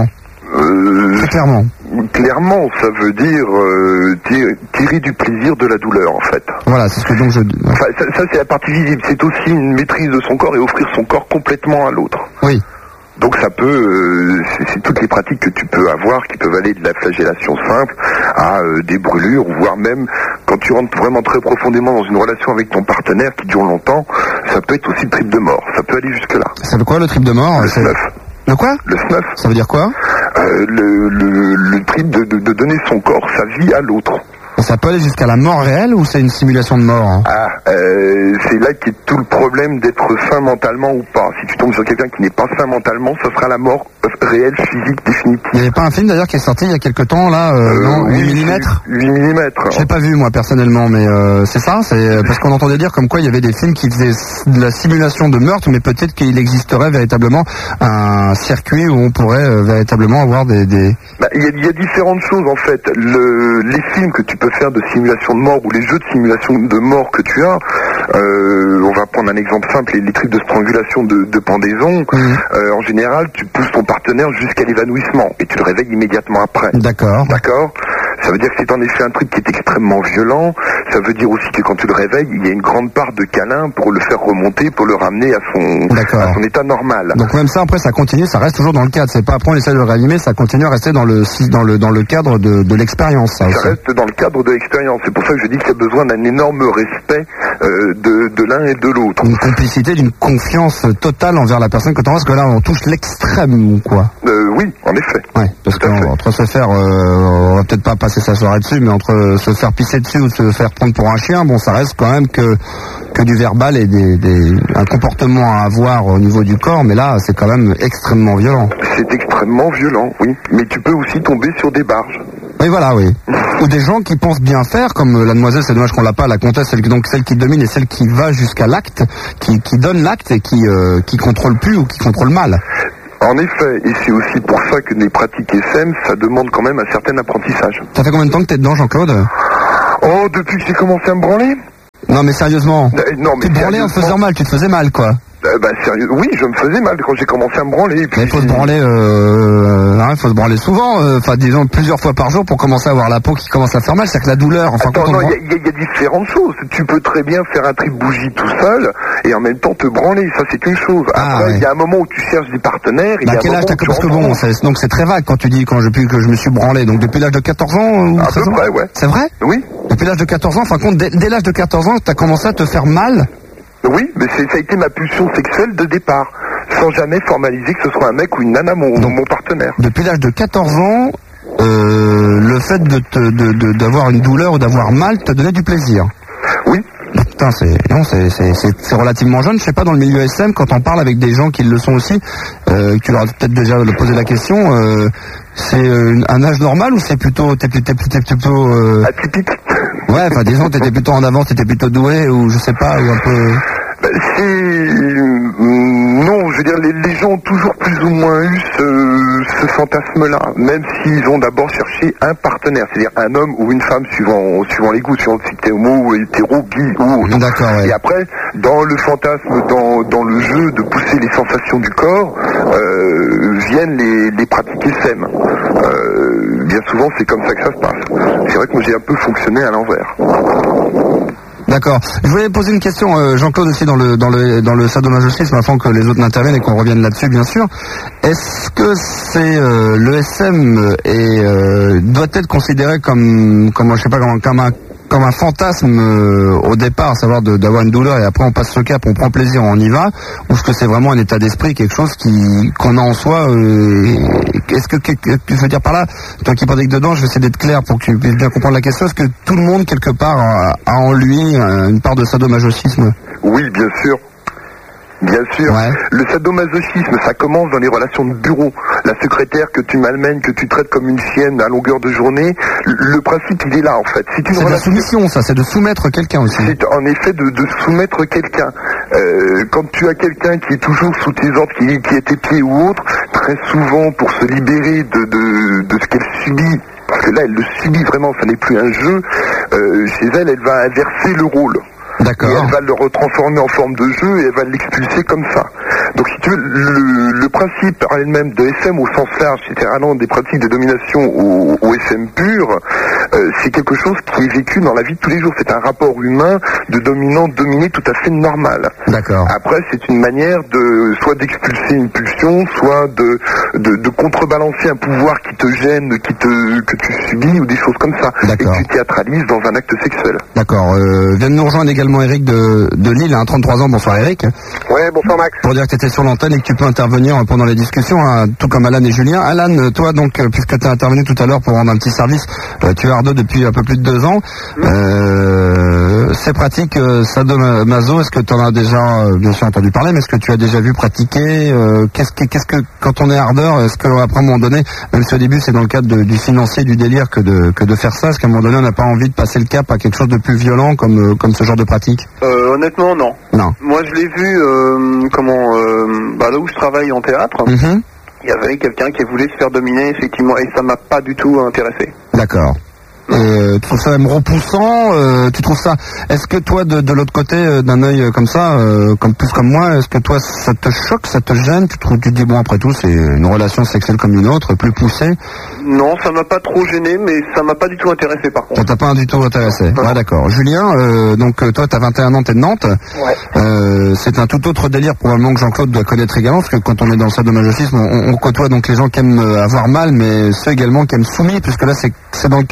[SPEAKER 6] Très clairement.
[SPEAKER 11] Clairement, ça veut dire tirer du plaisir de la douleur, en fait.
[SPEAKER 6] Voilà, c'est ce que donc je...
[SPEAKER 11] Enfin, ça c'est la partie visible. C'est aussi une maîtrise de son corps et offrir son corps complètement à l'autre.
[SPEAKER 6] Oui.
[SPEAKER 11] Donc ça peut, c'est toutes les pratiques que tu peux avoir qui peuvent aller de la flagellation simple à des brûlures, voire même quand tu rentres vraiment très profondément dans une relation avec ton partenaire qui dure longtemps, ça peut être aussi le trip de mort. Ça peut aller jusque là.
[SPEAKER 6] Ça veut quoi le trip de mort ?
[SPEAKER 11] Le snuff.
[SPEAKER 6] Le quoi ?
[SPEAKER 11] Le snuff.
[SPEAKER 6] Ça veut dire quoi ?
[SPEAKER 11] Le trip de donner son corps, sa vie à l'autre.
[SPEAKER 6] Et ça peut aller jusqu'à la mort réelle ou c'est une simulation de mort, hein ?
[SPEAKER 11] C'est là qu'est tout le problème d'être sain mentalement ou pas. Si tu tombes sur quelqu'un qui n'est pas sain mentalement, ça sera la mort réelle, physique, définitive.
[SPEAKER 6] Il n'y avait pas un film d'ailleurs qui est sorti il y a quelque temps là, non, 8 mm
[SPEAKER 11] 8 mm.
[SPEAKER 6] Je l'ai pas vu moi personnellement, mais c'est ça, c'est parce qu'on entendait dire comme quoi il y avait des films qui faisaient de la simulation de meurtre, mais peut-être qu'il existerait véritablement un circuit où on pourrait véritablement avoir des...
[SPEAKER 11] Il y a différentes choses en fait. Les films que tu peux faire de simulation de mort ou les jeux de simulation de mort que tu as, on va prendre un exemple simple, les trucs de strangulation de pendaison, en général tu pousses ton partenaire jusqu'à l'évanouissement et tu le réveilles immédiatement après.
[SPEAKER 6] D'accord.
[SPEAKER 11] Ça veut dire que c'est en effet un truc qui est extrêmement violent. Ça veut dire aussi que quand tu le réveilles, il y a une grande part de câlin pour le faire remonter, pour le ramener à son état normal.
[SPEAKER 6] Donc même ça, après, ça continue, ça reste toujours dans le cadre. C'est pas après on essaie de le réanimer, ça continue à rester dans le cadre de l'expérience. Ça
[SPEAKER 11] reste dans le cadre de l'expérience. C'est pour ça que je dis qu'il y a besoin d'un énorme respect de l'un et de l'autre.
[SPEAKER 6] Une complicité, d'une confiance totale envers la personne que tu embrasses, parce que là on touche l'extrême, quoi.
[SPEAKER 11] Oui, en effet.
[SPEAKER 6] Ouais, parce qu'entre se faire, on va peut-être pas passer sa soirée dessus, mais entre se faire pisser dessus ou se faire prendre pour un chien, bon, ça reste quand même que du verbal et un comportement à avoir au niveau du corps, mais là c'est quand même extrêmement violent.
[SPEAKER 11] C'est extrêmement violent, oui. Mais tu peux aussi tomber sur des barges.
[SPEAKER 6] Oui, voilà, oui. Ou des gens qui pensent bien faire, comme la demoiselle, c'est dommage qu'on l'a pas, la comtesse, celle qui domine et celle qui va jusqu'à l'acte, qui donne l'acte et qui contrôle plus ou qui contrôle mal.
[SPEAKER 11] En effet, et c'est aussi pour ça que les pratiques SM, ça demande quand même un certain apprentissage.
[SPEAKER 6] Ça fait combien de temps que t'es dedans, Jean-Claude ?
[SPEAKER 11] Oh, depuis que j'ai commencé à me branler.
[SPEAKER 6] Non mais sérieusement,
[SPEAKER 11] non, mais
[SPEAKER 6] tu te branlais en faisant mal, tu te faisais mal, quoi.
[SPEAKER 11] Sérieux, oui, je me faisais mal quand j'ai commencé à me branler.
[SPEAKER 6] Mais il faut se branler, faut se branler souvent, disons plusieurs fois par jour pour commencer à avoir la peau qui commence à faire mal, c'est que la douleur. Enfin,
[SPEAKER 11] attends, non, il y a différentes choses. Tu peux très bien faire un trip bougie tout seul et en même temps te branler, ça c'est une chose. Après, il y a un moment où tu cherches des partenaires.
[SPEAKER 6] Quel âge t'as, parce que bon, donc c'est très vague quand tu dis depuis que je me suis branlé, donc depuis l'âge de 14 ans ou
[SPEAKER 11] à peu près, ouais.
[SPEAKER 6] C'est vrai ?
[SPEAKER 11] Oui.
[SPEAKER 6] Depuis l'âge de 14 ans, enfin compte, dès l'âge de 14 ans, t'as commencé à te faire mal ?
[SPEAKER 11] Oui, mais ça a été ma pulsion sexuelle de départ, sans jamais formaliser que ce soit un mec ou une nana, mon partenaire.
[SPEAKER 6] Depuis l'âge de 14 ans, le fait d'avoir une douleur ou d'avoir mal te donnait du plaisir.
[SPEAKER 11] Oui.
[SPEAKER 6] Putain, c'est relativement jeune. Je sais pas, dans le milieu SM, quand on parle avec des gens qui le sont aussi, tu leur as peut-être déjà posé la question, c'est un âge normal ou c'est plutôt t'es plutôt
[SPEAKER 11] atypique.
[SPEAKER 6] Ouais, enfin disons t'étais plutôt en avance, t'étais plutôt doué ou je sais pas, ou un peu.
[SPEAKER 11] Non, je veux dire, les gens ont toujours plus ou moins eu ce fantasme-là, même s'ils ont d'abord cherché un partenaire, c'est-à-dire un homme ou une femme, suivant les goûts, suivant si t'es homo, hétéro, bi ou autre.
[SPEAKER 6] D'accord, ouais.
[SPEAKER 11] Et après, dans le fantasme, dans le jeu de pousser les sensations du corps, viennent les pratiques SM. Bien souvent, c'est comme ça que ça se passe. C'est vrai que moi, j'ai un peu fonctionné à l'envers.
[SPEAKER 6] D'accord. Je voulais poser une question, Jean-Claude, aussi dans le sadomasochisme, afin que les autres n'interviennent et qu'on revienne là-dessus, bien sûr. Est-ce que c'est le SM doit être considéré comme je sais pas, comme un fantasme au départ, à savoir d'avoir une douleur et après on passe ce cap, on prend plaisir, on y va, ou est-ce que c'est vraiment un état d'esprit, quelque chose qu'on a en soi est-ce que tu veux dire par là, toi qui pratiques dedans, je vais essayer d'être clair pour que tu puisses bien comprendre la question, est-ce que tout le monde quelque part a en lui une part de sadomasochisme ?
[SPEAKER 11] Oui, bien sûr. Bien sûr.
[SPEAKER 6] Ouais.
[SPEAKER 11] Le sadomasochisme, ça commence dans les relations de bureau. La secrétaire que tu malmènes, que tu traites comme une chienne à longueur de journée, le principe, il est là, en fait. C'est
[SPEAKER 6] de la soumission, ça, c'est de soumettre quelqu'un aussi.
[SPEAKER 11] C'est en effet de soumettre quelqu'un. Quand tu as quelqu'un qui est toujours sous tes ordres, qui est tes pieds ou autre, très souvent, pour se libérer de ce qu'elle subit, parce que là, elle le subit vraiment, ça n'est plus un jeu, chez elle, elle va inverser le rôle.
[SPEAKER 6] D'accord.
[SPEAKER 11] Et elle va le retransformer en forme de jeu et elle va l'expulser comme ça. Donc si tu veux, le principe par elle-même de SM au sens large, c'est-à-dire allant des pratiques de domination au SM pur, c'est quelque chose qui est vécu dans la vie de tous les jours. C'est un rapport humain de dominant-dominé tout à fait normal.
[SPEAKER 6] D'accord.
[SPEAKER 11] Après, c'est une manière soit d'expulser une pulsion, soit de contrebalancer un pouvoir qui te gêne, que tu subis ou des choses comme ça.
[SPEAKER 6] D'accord.
[SPEAKER 11] Et que tu théâtralises dans un acte sexuel.
[SPEAKER 6] D'accord. Vient de nous rejoindre également Eric de Lille, 33 ans. Bonsoir Eric.
[SPEAKER 12] Ouais, bonsoir Max.
[SPEAKER 6] Pour dire que tu étais sur l'antenne et que tu peux intervenir pendant les discussions, tout comme Alan et Julien. Alan, toi donc, puisque tu as intervenu tout à l'heure pour rendre un petit service, tu es ardo depuis un peu plus de 2 ans. Ces pratiques sadomaso, est-ce que tu en as déjà bien sûr entendu parler, mais est-ce que tu as déjà vu pratiquer qu'est-ce que quand on est ardeur, est-ce qu'après à un moment donné, même si au début c'est dans le cadre du financier, du délire que de faire ça, est-ce qu'à un moment donné on n'a pas envie de passer le cap à quelque chose de plus violent comme ce genre de pratique?
[SPEAKER 12] Honnêtement, non.
[SPEAKER 6] Non.
[SPEAKER 12] Moi, je l'ai vu, là où je travaille en théâtre, il y avait quelqu'un qui voulait se faire dominer, effectivement, et ça m'a pas du tout intéressé.
[SPEAKER 6] D'accord. Tu trouves ça même repoussant, tu trouves ça, est-ce que toi de l'autre côté d'un œil comme ça, comme moi, est-ce que toi ça te choque, ça te gêne, tu te dis bon après tout c'est une relation sexuelle comme une autre, plus poussée?
[SPEAKER 12] Non, ça m'a pas trop gêné, mais ça m'a pas du tout intéressé par contre.
[SPEAKER 6] Ça t'a pas du tout intéressé? Ouais, d'accord. Julien, donc toi t'as 21 ans, t'es de Nantes.
[SPEAKER 12] Ouais.
[SPEAKER 6] C'est un tout autre délire probablement que Jean-Claude doit connaître également, parce que quand on est dans le sadomasochisme, on côtoie donc les gens qui aiment avoir mal, mais ceux également qui aiment soumis, puisque là c'est donc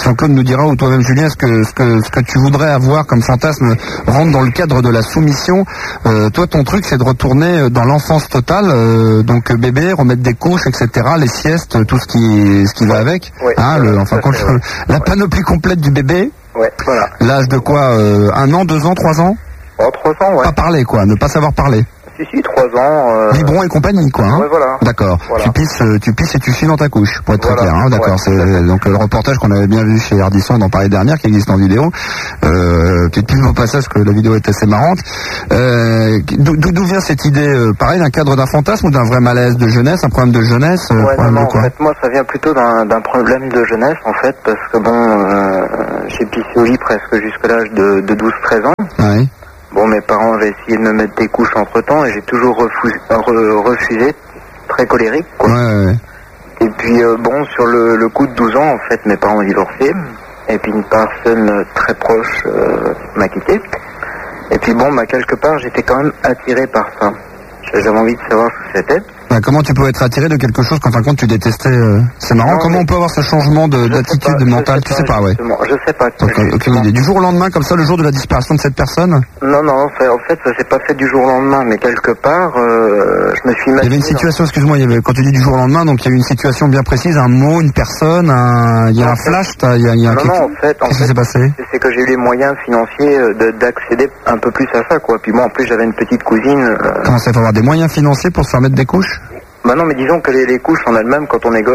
[SPEAKER 6] Jean-Claude nous dira, ou toi-même Julien, ce que tu voudrais avoir comme fantasme rentre dans le cadre de la soumission. Toi, ton truc, c'est de retourner dans l'enfance totale, donc bébé, remettre des couches, etc., les siestes, tout ce qui va avec. La panoplie complète du bébé.
[SPEAKER 7] Ouais, voilà.
[SPEAKER 6] L'âge de quoi 1 an, 2 ans, 3 ans?
[SPEAKER 7] 3 ans, ouais.
[SPEAKER 6] Pas parler, quoi, ne pas savoir parler.
[SPEAKER 7] Si, 3 ans.
[SPEAKER 6] Biberon et compagnie, quoi. Hein.
[SPEAKER 7] Ouais, voilà.
[SPEAKER 6] D'accord.
[SPEAKER 7] Voilà.
[SPEAKER 6] Tu pisses et tu chies dans ta couche, pour être très clair. Hein. D'accord.
[SPEAKER 7] Ouais,
[SPEAKER 6] c'est donc le reportage qu'on avait bien vu chez Ardisson dans Paris dernière, qui existe en vidéo. Petite pub au passage, que la vidéo est assez marrante. D'où vient cette idée, pareil, d'un cadre d'un fantasme ou d'un vrai malaise de jeunesse, un problème de jeunesse?
[SPEAKER 7] Non, en fait, moi, ça vient plutôt d'un problème de jeunesse, en fait, parce que j'ai pissé au lit presque jusqu'à l'âge de 12-13 ans.
[SPEAKER 6] Ouais.
[SPEAKER 7] Bon, mes parents avaient essayé de me mettre des couches entre-temps et j'ai toujours refusé, très colérique, quoi.
[SPEAKER 6] Ouais.
[SPEAKER 7] Et puis, sur le coup de 12 ans, en fait, mes parents ont divorcé. Et puis, une personne très proche m'a quitté. Et puis, quelque part, j'étais quand même attiré par ça. J'avais envie de savoir ce que c'était.
[SPEAKER 6] Comment tu peux être attiré de quelque chose qu'en fin de compte tu détestais? C'est marrant. Comment on peut avoir ce changement d'attitude mentale? Tu sais pas, ouais.
[SPEAKER 7] Je sais pas.
[SPEAKER 6] Aucune idée. Du jour au lendemain, comme ça, le jour de la disparition de cette personne?
[SPEAKER 7] Non, en fait, ça s'est pas fait du jour au lendemain, mais quelque part, je me suis imaginé...
[SPEAKER 6] Il y avait une situation, excuse-moi, quand tu dis du jour au lendemain, donc il y a eu une situation bien précise, un mot, une personne, il y a un flash, il y a un...
[SPEAKER 7] Non, en fait,
[SPEAKER 6] qu'est-ce qui s'est passé?
[SPEAKER 7] C'est que j'ai eu les moyens financiers d'accéder un peu plus à ça, quoi. Puis moi, en plus, j'avais une petite cousine...
[SPEAKER 6] Comment ça, il faut avoir des moyens financiers pour se faire mettre des couches?
[SPEAKER 7] Non, mais disons que les couches en elles-mêmes, quand on a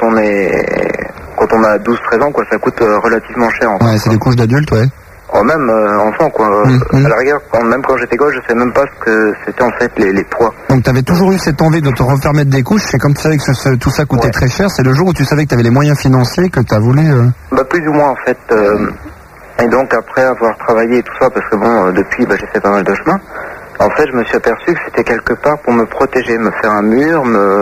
[SPEAKER 7] 12-13 ans, quoi, ça coûte relativement cher. En
[SPEAKER 6] ouais, c'est des couches d'adultes, ouais.
[SPEAKER 7] Même enfant, quoi. À la rigueur, même quand j'étais gosse, je sais même pas ce que c'était en fait les poids.
[SPEAKER 6] Donc t'avais toujours eu cette envie de te refaire mettre des couches, c'est comme tu savais que tout ça coûtait très cher, c'est le jour où tu savais que t'avais les moyens financiers que t'as voulu...
[SPEAKER 7] Plus ou moins, en fait. Et donc, après avoir travaillé et tout ça, parce que depuis, j'ai fait pas mal de chemin. En fait, je me suis aperçu que c'était quelque part pour me protéger, me faire un mur,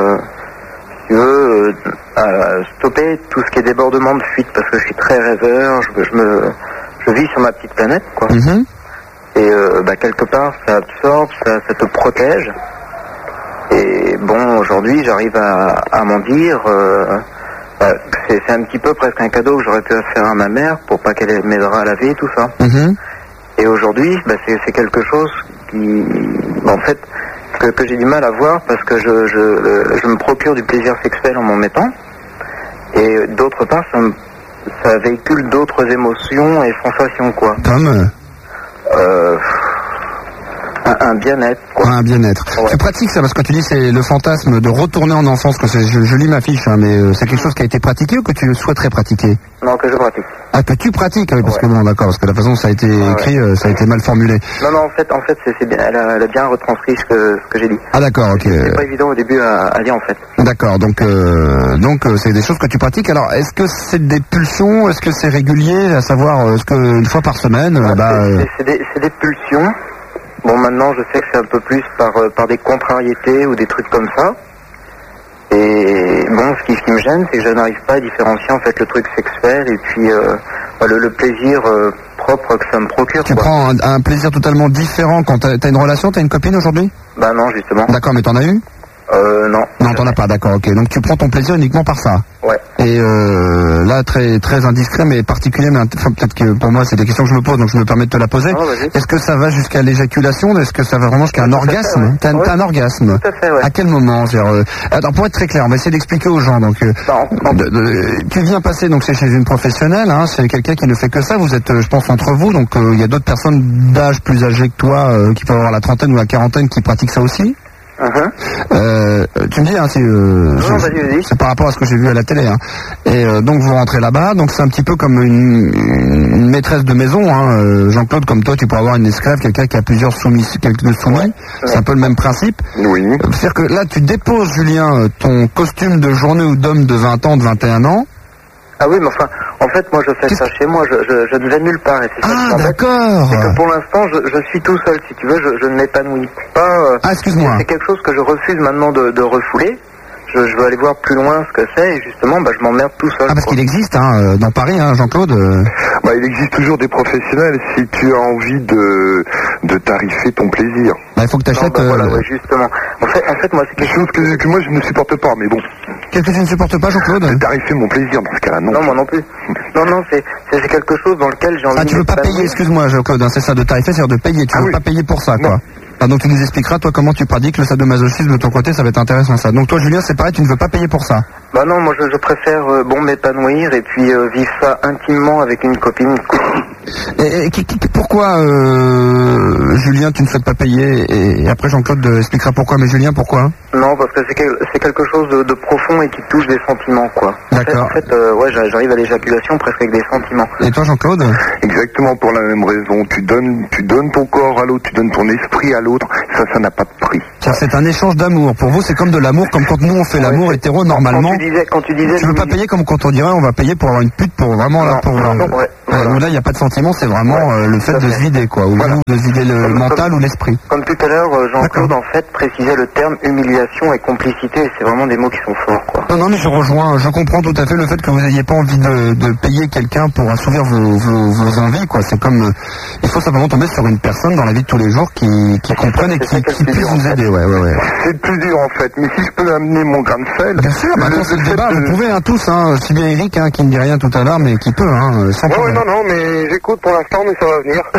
[SPEAKER 7] stopper tout ce qui est débordement de fuite, parce que je suis très rêveur, je vis sur ma petite planète, quoi. Et quelque part, ça absorbe, ça te protège. Et aujourd'hui, j'arrive à m'en dire, c'est un petit peu presque un cadeau que j'aurais pu faire à ma mère pour pas qu'elle m'aidera à laver et tout ça. Et aujourd'hui, c'est quelque chose en fait, que j'ai du mal à voir parce que je me procure du plaisir sexuel en m'en mettant. Et d'autre part, ça véhicule d'autres émotions et sensations, quoi.
[SPEAKER 6] Comme
[SPEAKER 7] un bien-être, quoi.
[SPEAKER 6] Un bien-être. Ouais. Tu pratiques ça parce que tu dis c'est le fantasme de retourner en enfance, que je lis ma fiche, mais c'est quelque chose qui a été pratiqué ou que tu souhaiterais pratiquer?
[SPEAKER 7] Non, que je pratique.
[SPEAKER 6] Ah, que tu pratiques, oui, parce que d'accord, parce que la façon dont ça a été écrit, ça a été mal formulé.
[SPEAKER 7] Non, en fait, c'est bien, elle a bien retranscrit ce que j'ai dit.
[SPEAKER 6] Ah, d'accord, ok.
[SPEAKER 7] C'est pas évident au début à lire, en fait.
[SPEAKER 6] D'accord, donc c'est des choses que tu pratiques. Alors, est-ce que c'est des pulsions? Est-ce que c'est régulier? À savoir, est-ce que une fois par semaine,
[SPEAKER 7] c'est des pulsions. Maintenant, je sais que c'est un peu plus par des contrariétés ou des trucs comme ça. Et ce qui me gêne, c'est que je n'arrive pas à différencier en fait le truc sexuel et puis le plaisir propre que ça me procure.
[SPEAKER 6] Tu prends un plaisir totalement différent quand t'as une relation, t'as une copine aujourd'hui?
[SPEAKER 7] Non, justement.
[SPEAKER 6] D'accord, mais t'en as eu?
[SPEAKER 7] Non.
[SPEAKER 6] Non, t'en as pas, d'accord, ok. Donc tu prends ton plaisir uniquement par ça.
[SPEAKER 7] Ouais.
[SPEAKER 6] Et là, très très indiscret, mais particulier, mais peut-être que pour moi c'est des questions que je me pose, donc je me permets de te la poser. Est-ce que ça va jusqu'à l'éjaculation? Est-ce que ça va vraiment jusqu'à un orgasme? T'as un orgasme?
[SPEAKER 7] Tout à fait, ouais.
[SPEAKER 6] À quel moment? Alors pour être très clair, on va essayer d'expliquer aux gens. Donc tu viens passer, donc c'est chez une professionnelle, hein, c'est quelqu'un qui ne fait que ça. Vous êtes, je pense, entre vous, donc il y a d'autres personnes d'âge plus âgées que toi, qui peuvent avoir la trentaine ou la quarantaine, qui pratiquent ça aussi. Tu me dis, hein, c'est par rapport à ce que j'ai vu à la télé, hein. Et donc vous rentrez là-bas, donc c'est un petit peu comme une maîtresse de maison, hein. Jean-Claude, comme toi, tu peux avoir une esclave, quelqu'un qui a plusieurs soumis. C'est un peu le même principe.
[SPEAKER 11] Oui.
[SPEAKER 6] C'est-à-dire que là, tu déposes, Julien, ton costume de journée ou d'homme de 20 ans, de 21 ans.
[SPEAKER 7] Ah oui, mais enfin, en fait, moi, je fais ça chez moi, je ne vais nulle part. Et c'est ça
[SPEAKER 6] qui
[SPEAKER 7] d'accord. C'est que pour l'instant, je suis tout seul, si tu veux, je ne m'épanouis pas.
[SPEAKER 6] Excuse-moi.
[SPEAKER 7] C'est quelque chose que je refuse maintenant de refouler. Je veux aller voir plus loin ce que c'est, et justement, je m'emmerde tout seul.
[SPEAKER 6] Parce qu'il existe, hein, dans Paris, hein, Jean-Claude.
[SPEAKER 11] Il existe toujours des professionnels si tu as envie de tarifer ton plaisir.
[SPEAKER 6] Il faut que tu achètes...
[SPEAKER 7] Voilà, justement. En fait, moi, c'est
[SPEAKER 11] quelque chose que moi, je ne supporte pas, mais bon.
[SPEAKER 6] Qu'est-ce que tu ne supportes pas, Jean-Claude?
[SPEAKER 11] Tarifer mon plaisir dans ce cas-là, non.
[SPEAKER 7] Non, moi non plus. Non, c'est quelque chose dans lequel j'ai envie de...
[SPEAKER 6] Ah, tu veux pas payer, excuse-moi, Jean-Claude, hein, c'est ça, de tarifer, c'est-à-dire de payer. Tu veux pas payer pour ça, quoi. Ah, donc tu nous expliqueras, toi, comment tu pratiques le sadomasochisme de ton côté, ça va être intéressant, ça. Donc toi, Julien, c'est pareil, tu ne veux pas payer pour ça?
[SPEAKER 7] Bah non, moi je préfère m'épanouir et puis vivre ça intimement avec une copine.
[SPEAKER 6] Et pourquoi, Julien, tu ne souhaites pas payer? Et après, Jean-Claude expliquera pourquoi, mais Julien, pourquoi?
[SPEAKER 7] Non, parce que c'est quelque chose de profond et qui touche des sentiments, quoi.
[SPEAKER 6] D'accord.
[SPEAKER 7] En fait, j'arrive à l'éjaculation presque avec des sentiments.
[SPEAKER 6] Et toi, Jean-Claude?
[SPEAKER 11] Exactement pour la même raison. Tu donnes ton corps à l'autre, tu donnes ton esprit à l'autre. Ça n'a pas de prix.
[SPEAKER 6] C'est un échange d'amour. Pour vous, c'est comme de l'amour, comme quand nous on fait l'amour hétéro normalement.
[SPEAKER 7] Quand tu disais,
[SPEAKER 6] tu veux pas payer comme quand on dirait on va payer pour avoir une pute pour vraiment là pour. Où là il n'y a pas de sentiment, c'est vraiment le fait de se vider quoi, ou de se vider le mental ou l'esprit.
[SPEAKER 7] Comme tout à l'heure, Jean-Claude en fait précisait le terme humiliation et complicité. C'est vraiment des mots qui sont forts quoi.
[SPEAKER 6] Non mais je comprends tout à fait le fait que vous n'ayez pas envie de payer quelqu'un pour assouvir vos envies quoi. C'est comme il faut simplement tomber sur une personne dans la vie de tous les jours qui comprenne et qui puisse vous aider. Ouais.
[SPEAKER 11] C'est plus dur en fait, mais si je peux amener mon grain de sel.
[SPEAKER 6] Bien sûr, maintenant c'est le débat, vous pouvez tous, aussi bien Eric qui ne dit rien tout à l'heure, mais qui peut, sans problème.
[SPEAKER 12] Non, mais j'écoute pour l'instant, mais ça va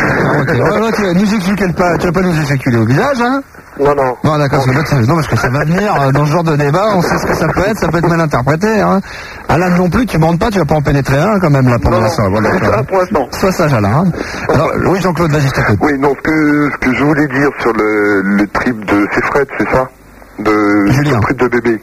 [SPEAKER 12] venir.
[SPEAKER 6] Tu vas nous expliquer tu vas pas nous éjaculer au visage, hein?
[SPEAKER 12] Non.
[SPEAKER 6] Bon d'accord, non parce que ça va venir dans ce genre de débat, on sait ce que ça peut être mal interprété, hein. Alain non plus, tu bandes pas, tu vas pas en pénétrer un quand même là pendant l'instant. Voilà,
[SPEAKER 12] pour l'instant.
[SPEAKER 6] Sois sage Alain. Alors oui Jean-Claude, vas-y je t'écoute.
[SPEAKER 11] Oui, non, ce que je voulais dire sur le trip de c'est Fred, c'est ça?
[SPEAKER 6] Julien.
[SPEAKER 11] Le trip de bébé.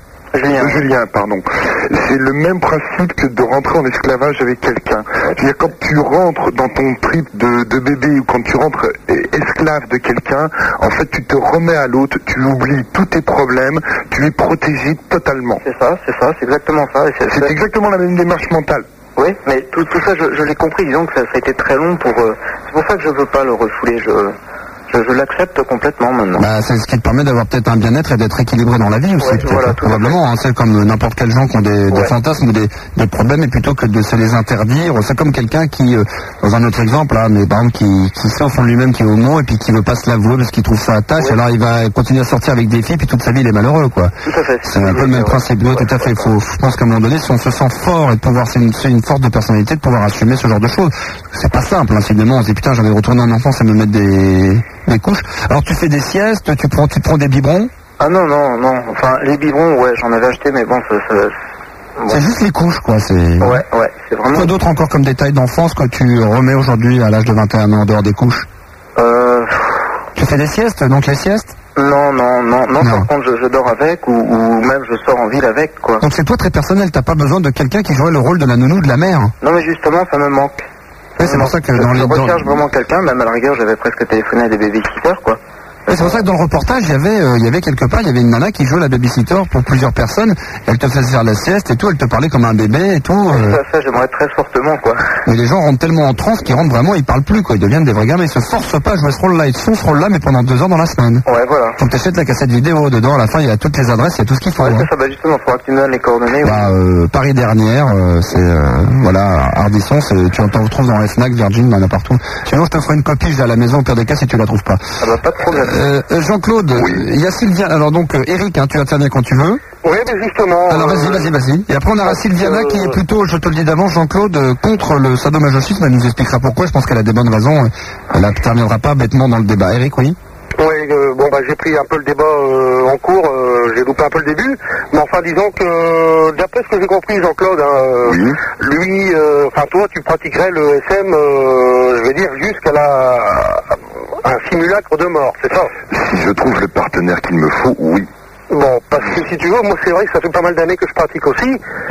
[SPEAKER 11] Julien, pardon. C'est le même principe que de rentrer en esclavage avec quelqu'un. C'est-à-dire quand tu rentres dans ton trip de bébé ou quand tu rentres esclave de quelqu'un, en fait tu te remets à l'autre, tu oublies tous tes problèmes, tu es protégé totalement.
[SPEAKER 7] C'est ça, c'est exactement ça.
[SPEAKER 11] C'est exactement la même démarche mentale.
[SPEAKER 7] Oui, mais tout ça je l'ai compris, disons que ça a été très long pour... c'est pour ça que je veux pas le refouler, je l'accepte complètement maintenant.
[SPEAKER 6] C'est ce qui te permet d'avoir peut-être un bien-être et d'être équilibré dans la vie aussi, probablement. C'est comme n'importe quel gens qui ont des fantasmes ou des problèmes, et plutôt que de se les interdire, c'est comme quelqu'un qui, dans un autre exemple, mais par exemple, qui sait au fond de lui-même qu'il est homo et puis qui veut pas se l'avouer parce qu'il trouve ça attache, alors il va continuer à sortir avec des filles, puis toute sa vie il est malheureux, quoi.
[SPEAKER 7] Tout à fait.
[SPEAKER 6] C'est un peu le même principe. Oui, tout à fait. Je pense qu'à un moment donné, si on se sent fort et de pouvoir, c'est une force de personnalité de pouvoir assumer ce genre de choses. C'est pas simple, finalement. On se dit putain, j'avais retourné en enfance et me mettre des couches. Alors tu fais des siestes, tu prends des biberons?
[SPEAKER 7] Ah non. Enfin, les biberons, j'en avais acheté, mais bon,
[SPEAKER 6] c'est juste les couches, quoi.
[SPEAKER 7] Ouais, c'est vraiment...
[SPEAKER 6] Quoi d'autre encore comme détail d'enfance que tu remets aujourd'hui à l'âge de 21 ans en dehors des couches? Tu fais des siestes, donc les siestes?
[SPEAKER 7] Non. Par contre, je dors avec ou même je sors en ville avec, quoi.
[SPEAKER 6] Donc c'est toi très personnel, t'as pas besoin de quelqu'un qui jouerait le rôle de la nounou de la mère?
[SPEAKER 7] Non, mais justement, ça me manque.
[SPEAKER 6] Oui, c'est pour ça que
[SPEAKER 7] je recherche vraiment quelqu'un, même à la rigueur, j'avais presque téléphoné à des babysitters, quoi.
[SPEAKER 6] Oui, c'est pour ça que dans le reportage, il y avait quelque part, il y avait une nana qui jouait la babysitter pour plusieurs personnes. Elle te faisait faire la sieste et tout, elle te parlait comme un bébé et tout.
[SPEAKER 7] Ça, j'aimerais très fortement, quoi.
[SPEAKER 6] Mais les gens rentrent tellement en transe qu'ils rentrent vraiment, ils parlent plus, quoi. Ils deviennent des vrais gamins, ils se forcent pas à jouer ce rôle-là. Ils font ce rôle-là, mais pendant 2 ans dans la semaine.
[SPEAKER 7] Ouais, voilà.
[SPEAKER 6] Faut que t'achètes la cassette vidéo dedans, à la fin, il y a toutes les adresses, il y a tout ce qu'il faut.
[SPEAKER 7] Ouais, ça, justement, faudra que tu me donnes les coordonnées.
[SPEAKER 6] Paris dernière, Ardisson, tu en retrouves dans les Fnac, Virgin, dans n'importe où. Sinon, je te ferai une copie, j'ai à la maison, au pire des cas, si tu la trouves pas.
[SPEAKER 7] Pas de problème.
[SPEAKER 6] Jean-Claude, il y a Sylviana, alors donc Eric, tu interviens quand tu veux.
[SPEAKER 12] Oui, mais justement...
[SPEAKER 6] Alors vas-y. Et après on aura Sylviana qui est plutôt, je te le dis d'avance, Jean-Claude, contre le sadomasochisme, elle nous expliquera pourquoi, je pense qu'elle a des bonnes raisons, elle n'interviendra pas bêtement dans le débat. Eric, oui?
[SPEAKER 12] Oui, j'ai pris un peu le débat en cours, j'ai loupé un peu le début, mais enfin disons que d'après ce que j'ai compris, Jean-Claude, lui, toi tu pratiquerais le SM, je vais dire jusqu'à un simulacre de mort, c'est ça?
[SPEAKER 11] Si je trouve le partenaire qu'il me faut, oui.
[SPEAKER 12] Bon, parce que si tu veux, moi c'est vrai que ça fait pas mal d'années que je pratique aussi,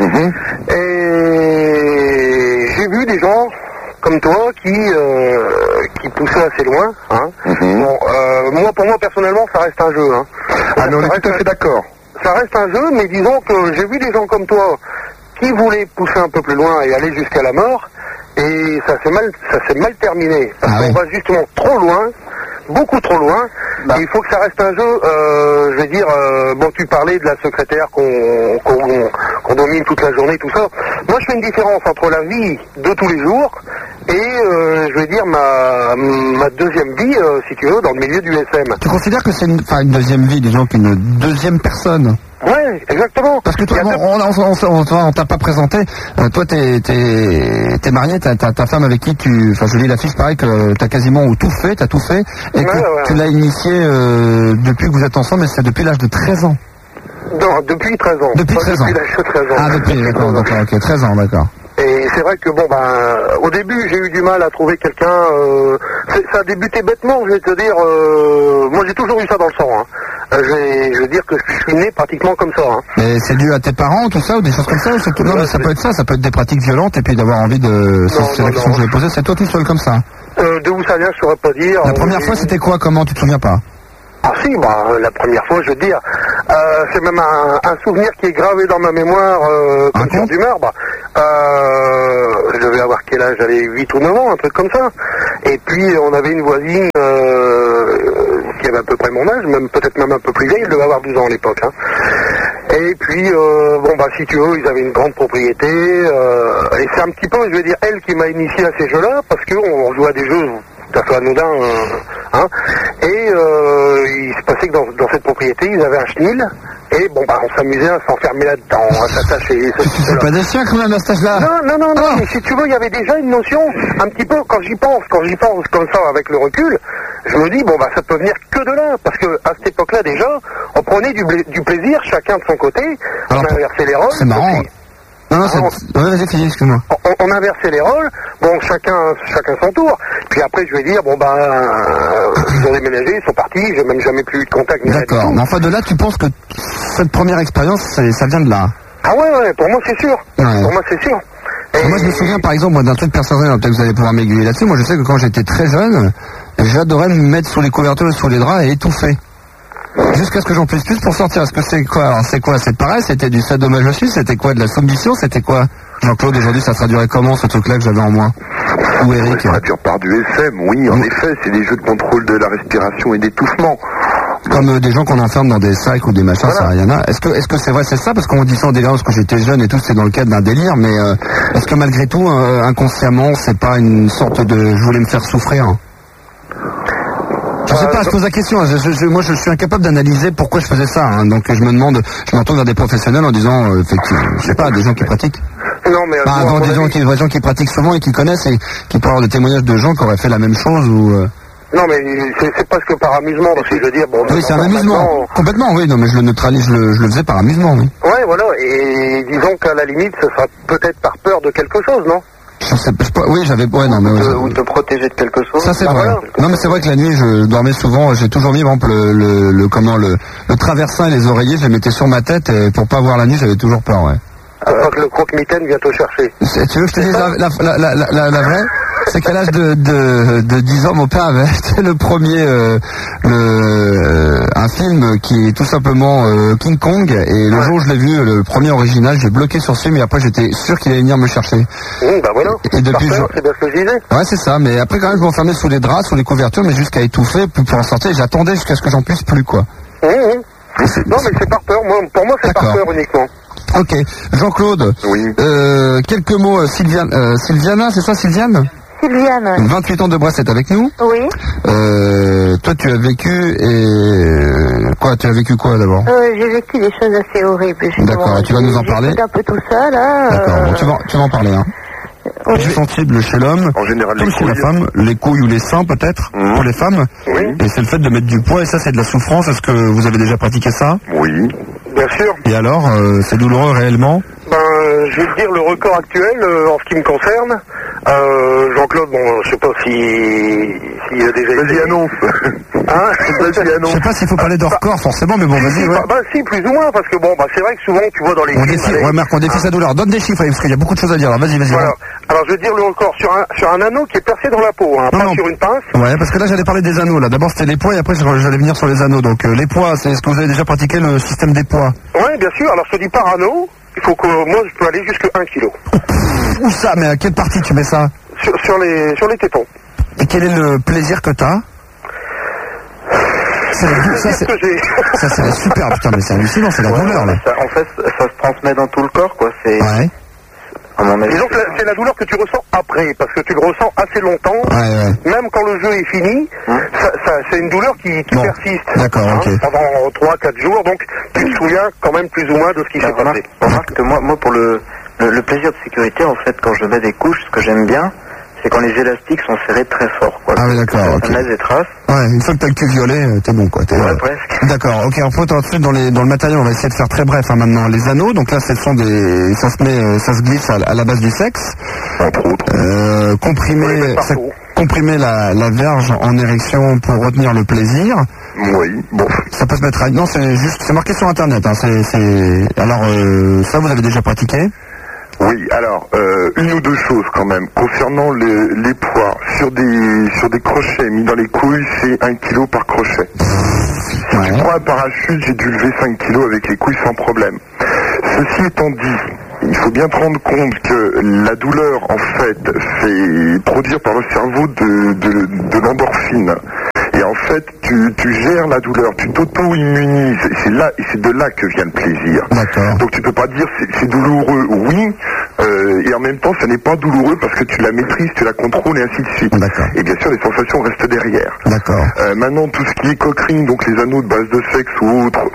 [SPEAKER 12] et j'ai vu des gens comme toi qui poussaient assez loin, hein. Pour moi personnellement ça reste un jeu, hein.
[SPEAKER 11] Ah non, on est tout à fait d'accord.
[SPEAKER 12] Ça reste un jeu, mais disons que j'ai vu des gens comme toi qui voulaient pousser un peu plus loin et aller jusqu'à la mort, et ça s'est mal terminé, parce qu'on va justement trop loin, beaucoup trop loin, et il faut que ça reste un jeu, je vais dire, tu parlais de la secrétaire qu'on domine toute la journée, tout ça. Moi je fais une différence entre la vie de tous les jours et je vais dire ma deuxième vie, si tu veux, dans le milieu du SM.
[SPEAKER 6] Tu considères que c'est une deuxième vie, disons qu'une deuxième personne?
[SPEAKER 12] Ouais, exactement.
[SPEAKER 6] Parce que toi, on t'a pas présenté. Toi, t'es marié, t'as ta femme avec qui enfin, je lis la fiche, pareil que t'as quasiment tout fait, et que tu l'as initié depuis que vous êtes ensemble, mais c'est depuis l'âge de 13 ans.
[SPEAKER 12] Non, depuis 13 ans.
[SPEAKER 6] Depuis 13 ans.
[SPEAKER 12] Depuis l'âge de 13 ans.
[SPEAKER 6] Ah, d'accord, ok, 13 ans, d'accord.
[SPEAKER 12] Et c'est vrai que au début j'ai eu du mal à trouver quelqu'un. Ça a débuté bêtement, je vais te dire. Moi j'ai toujours eu ça dans le sang. Hein. Je veux dire que je suis né pratiquement comme ça. Hein.
[SPEAKER 6] Et c'est dû à tes parents, tout ça, ou des choses comme ça, ou c'est tout... Non, mais ça peut être ça. Ça peut être des pratiques violentes et puis d'avoir envie de. C'est la question que je vais poser. C'est toi tout seul comme ça.
[SPEAKER 12] De où ça vient, je saurais pas dire.
[SPEAKER 6] La première fois, c'était quoi? Comment? Tu te souviens pas?
[SPEAKER 12] Ah si, la première fois, je veux dire, c'est même un souvenir qui est gravé dans ma mémoire comme sur du marbre. Je devais avoir quel âge? J'avais 8 ou 9 ans, un truc comme ça. Et puis on avait une voisine qui avait à peu près mon âge, peut-être même un peu plus vieille, elle devait avoir 12 ans à l'époque. Hein. Et puis, si tu veux, ils avaient une grande propriété. Et c'est un petit peu, je veux dire, elle qui m'a initié à ces jeux-là, parce qu'on jouait à des jeux tout à fait anodins. Hein. Et il se passait que dans cette propriété, ils avaient un chenil. Et on s'amusait à s'enfermer là-dedans, à s'attacher.
[SPEAKER 6] C'est pas des chiens quand même à cet âge-là.
[SPEAKER 12] Non, mais si tu veux, il y avait déjà une notion, un petit peu, quand j'y pense comme ça avec le recul, je me dis, ça peut venir que de là. Parce que à cette époque-là, déjà, on prenait du plaisir, chacun de son côté, on inversait les rôles.
[SPEAKER 6] C'est marrant. Vas-y, finis, excuse-moi.
[SPEAKER 12] On inversait les rôles, chacun son tour. Puis après, je vais dire, ils ont déménagé, ils sont partis, j'ai même jamais plus eu de contact.
[SPEAKER 6] D'accord, mais enfin de là, tu penses que cette première expérience, ça vient de là?
[SPEAKER 12] Ah ouais, pour moi c'est sûr.
[SPEAKER 6] Ouais.
[SPEAKER 12] Pour moi c'est sûr.
[SPEAKER 6] Et moi je me souviens par exemple d'un truc personnel, peut-être que vous allez pouvoir m'aiguiller là-dessus. Moi je sais que quand j'étais très jeune, j'adorais me mettre sous les couvertures et sous les draps et étouffer. Jusqu'à ce que j'en puisse plus pour sortir. Est-ce que c'est quoi? Alors c'est quoi? C'est pareil? C'était du sadomasochisme? C'était quoi? De la soumission? C'était quoi? Jean-Claude, aujourd'hui, ça traduirait comment ce truc-là que j'avais en moi? Ou Eric?
[SPEAKER 11] Ça traduire par du FM, oui, en effet, c'est des jeux de contrôle de la respiration et d'étouffement.
[SPEAKER 6] Comme des gens qu'on enferme dans des sacs ou des machins, ça rien à. Est-ce que c'est vrai, c'est ça? Parce qu'on dit ça en délire, parce que j'étais jeune et tout, c'est dans le cadre d'un délire, mais est-ce que malgré tout, inconsciemment, c'est pas une sorte de je voulais me faire souffrir? Je sais pas, je pose la question. Moi, je suis incapable d'analyser pourquoi je faisais ça. Hein. Donc, je me retourne vers des professionnels en disant, effectivement, je sais pas, des gens qui pratiquent.
[SPEAKER 12] Non, mais
[SPEAKER 6] des gens qui pratiquent souvent et qui connaissent et qui pourraient avoir des témoignages de gens qui auraient fait la même chose ou.
[SPEAKER 12] Non, mais c'est presque par amusement, parce que je veux dire,
[SPEAKER 6] oui, c'est un amusement. Complètement, oui. Non, mais je le neutralise, je le faisais par amusement, oui.
[SPEAKER 12] Ouais, voilà. Et disons qu'à la limite, ce sera peut-être par peur de quelque chose, non?
[SPEAKER 6] Oui, j'avais. Ouais, non, mais
[SPEAKER 3] ou te protéger de quelque chose.
[SPEAKER 6] Ça, c'est vrai. Voilà. Non, mais c'est vrai que la nuit, je dormais souvent. J'ai toujours mis, par exemple, le traversin et les oreillers, je les mettais sur ma tête et pour pas voir la nuit, j'avais toujours peur, ouais.
[SPEAKER 12] Alors que le croque-mitaine vient te chercher.
[SPEAKER 6] Tu veux que je te dise la vraie? C'est qu'à l'âge de 10 ans, mon père avait acheté le premier, un film qui est tout simplement King Kong, et le jour où je l'ai vu, le premier original, j'ai bloqué sur ce film, et après j'étais sûr qu'il allait venir me chercher.
[SPEAKER 12] Voilà.
[SPEAKER 6] Et depuis,
[SPEAKER 12] c'est bien ce que je disais.
[SPEAKER 6] Ouais, c'est ça, mais après quand même je m'enfermais sous les draps, sous les couvertures, mais jusqu'à étouffer, puis pour en sortir, et j'attendais jusqu'à ce que j'en puisse plus, quoi.
[SPEAKER 12] Non, mais c'est par peur, pour moi c'est par peur uniquement.
[SPEAKER 6] Ok. Jean-Claude.
[SPEAKER 11] Oui.
[SPEAKER 6] Quelques mots, Sylviana, c'est ça, Sylviane?
[SPEAKER 8] Sylviane.
[SPEAKER 6] 28 ans de Brest est avec nous.
[SPEAKER 8] Oui.
[SPEAKER 6] Toi, tu as vécu quoi? Tu as vécu quoi d'abord?
[SPEAKER 8] J'ai vécu des choses assez horribles.
[SPEAKER 6] D'accord. Et tu vas nous en parler?
[SPEAKER 8] Un peu tout ça là.
[SPEAKER 6] D'accord. Bon, tu vas en parler. Hein.
[SPEAKER 8] Oui.
[SPEAKER 6] Plus sensible chez l'homme,
[SPEAKER 11] en général,
[SPEAKER 6] comme chez la femme, les couilles ou les seins peut-être pour les femmes.
[SPEAKER 12] Oui.
[SPEAKER 6] Et c'est le fait de mettre du poids et ça, c'est de la souffrance. Est-ce que vous avez déjà pratiqué ça?
[SPEAKER 11] Oui.
[SPEAKER 12] Bien sûr.
[SPEAKER 6] Et alors, c'est douloureux réellement?
[SPEAKER 12] Je vais te dire le record actuel en ce qui me concerne. Jean-Claude, je sais pas s'il y a déjà...
[SPEAKER 11] Vas-y, annonce.
[SPEAKER 12] Hein?
[SPEAKER 6] Je sais pas s'il faut parler de record forcément, mais bon, vas-y. Ouais.
[SPEAKER 12] Si, plus ou moins, parce que c'est vrai que souvent tu vois dans les films...
[SPEAKER 6] Ouais, Marc, on défie sa douleur. Donne des chiffres, parce qu'il y a beaucoup de choses à dire. Vas-y.
[SPEAKER 12] Voilà. Alors, je vais te dire le record sur un anneau qui est percé dans la peau, pas sur une pince.
[SPEAKER 6] Ouais, parce que là, j'allais parler des anneaux, là. D'abord, c'était les poids, et après, j'allais venir sur les anneaux. Donc, les poids, est-ce que vous avez déjà pratiqué le système des poids?
[SPEAKER 12] Ouais, bien sûr. Alors, je te dis par anneau, il faut que moi, je peux aller jusqu'à 1 kilo.
[SPEAKER 6] Où ça? Mais à quelle partie tu mets ça?
[SPEAKER 12] Sur les tétons.
[SPEAKER 6] Et quel est le plaisir que t'as? Ça, c'est super, putain, mais c'est hallucinant, c'est la douleur, là.
[SPEAKER 3] En fait, ça se transmet dans tout le corps, quoi.
[SPEAKER 6] Ouais.
[SPEAKER 12] Disons que c'est la douleur que tu ressens après, parce que tu le ressens assez longtemps. Même quand le jeu est fini, c'est une douleur qui persiste.
[SPEAKER 6] D'accord, ok.
[SPEAKER 12] Pendant 3-4 jours, donc tu te souviens quand même plus ou moins de ce qui s'est passé.
[SPEAKER 3] Remarque que moi pour le plaisir de sécurité, en fait, quand je mets des couches, ce que j'aime bien, c'est quand les élastiques sont serrés très fort, quoi.
[SPEAKER 6] Ah oui, d'accord, ok.
[SPEAKER 3] Ça laisse des traces.
[SPEAKER 6] Ouais, une fois que t'as le cul violet, t'es bon, quoi.
[SPEAKER 3] Presque.
[SPEAKER 6] D'accord, ok, on peut ensuite dans le matériel, on va essayer de faire très bref, maintenant. Les anneaux, donc là, ça se glisse à la base du sexe. Comprimer la verge en érection pour retenir le plaisir.
[SPEAKER 11] Oui, bon.
[SPEAKER 6] Ça peut se mettre non, c'est marqué sur internet, hein, alors, ça, vous avez déjà pratiqué?
[SPEAKER 11] Oui, alors, une ou deux choses quand même. Concernant les poids, sur des crochets mis dans les couilles, c'est 1 kg par crochet. Si tu prends un parachute, j'ai dû lever 5 kg avec les couilles sans problème. Ceci étant dit, il faut bien te rendre compte que la douleur, en fait, c'est produire par le cerveau de l'endorphine. Et en fait, tu gères la douleur, tu t'auto-immunises. Et c'est de là que vient le plaisir. Donc tu peux pas dire c'est douloureux, oui, et en même temps, ce n'est pas douloureux parce que tu la maîtrises, tu la contrôles et ainsi de suite. Et bien sûr, les sensations restent derrière. Maintenant, tout ce qui est coquerine, donc les anneaux de base de sexe ou autres,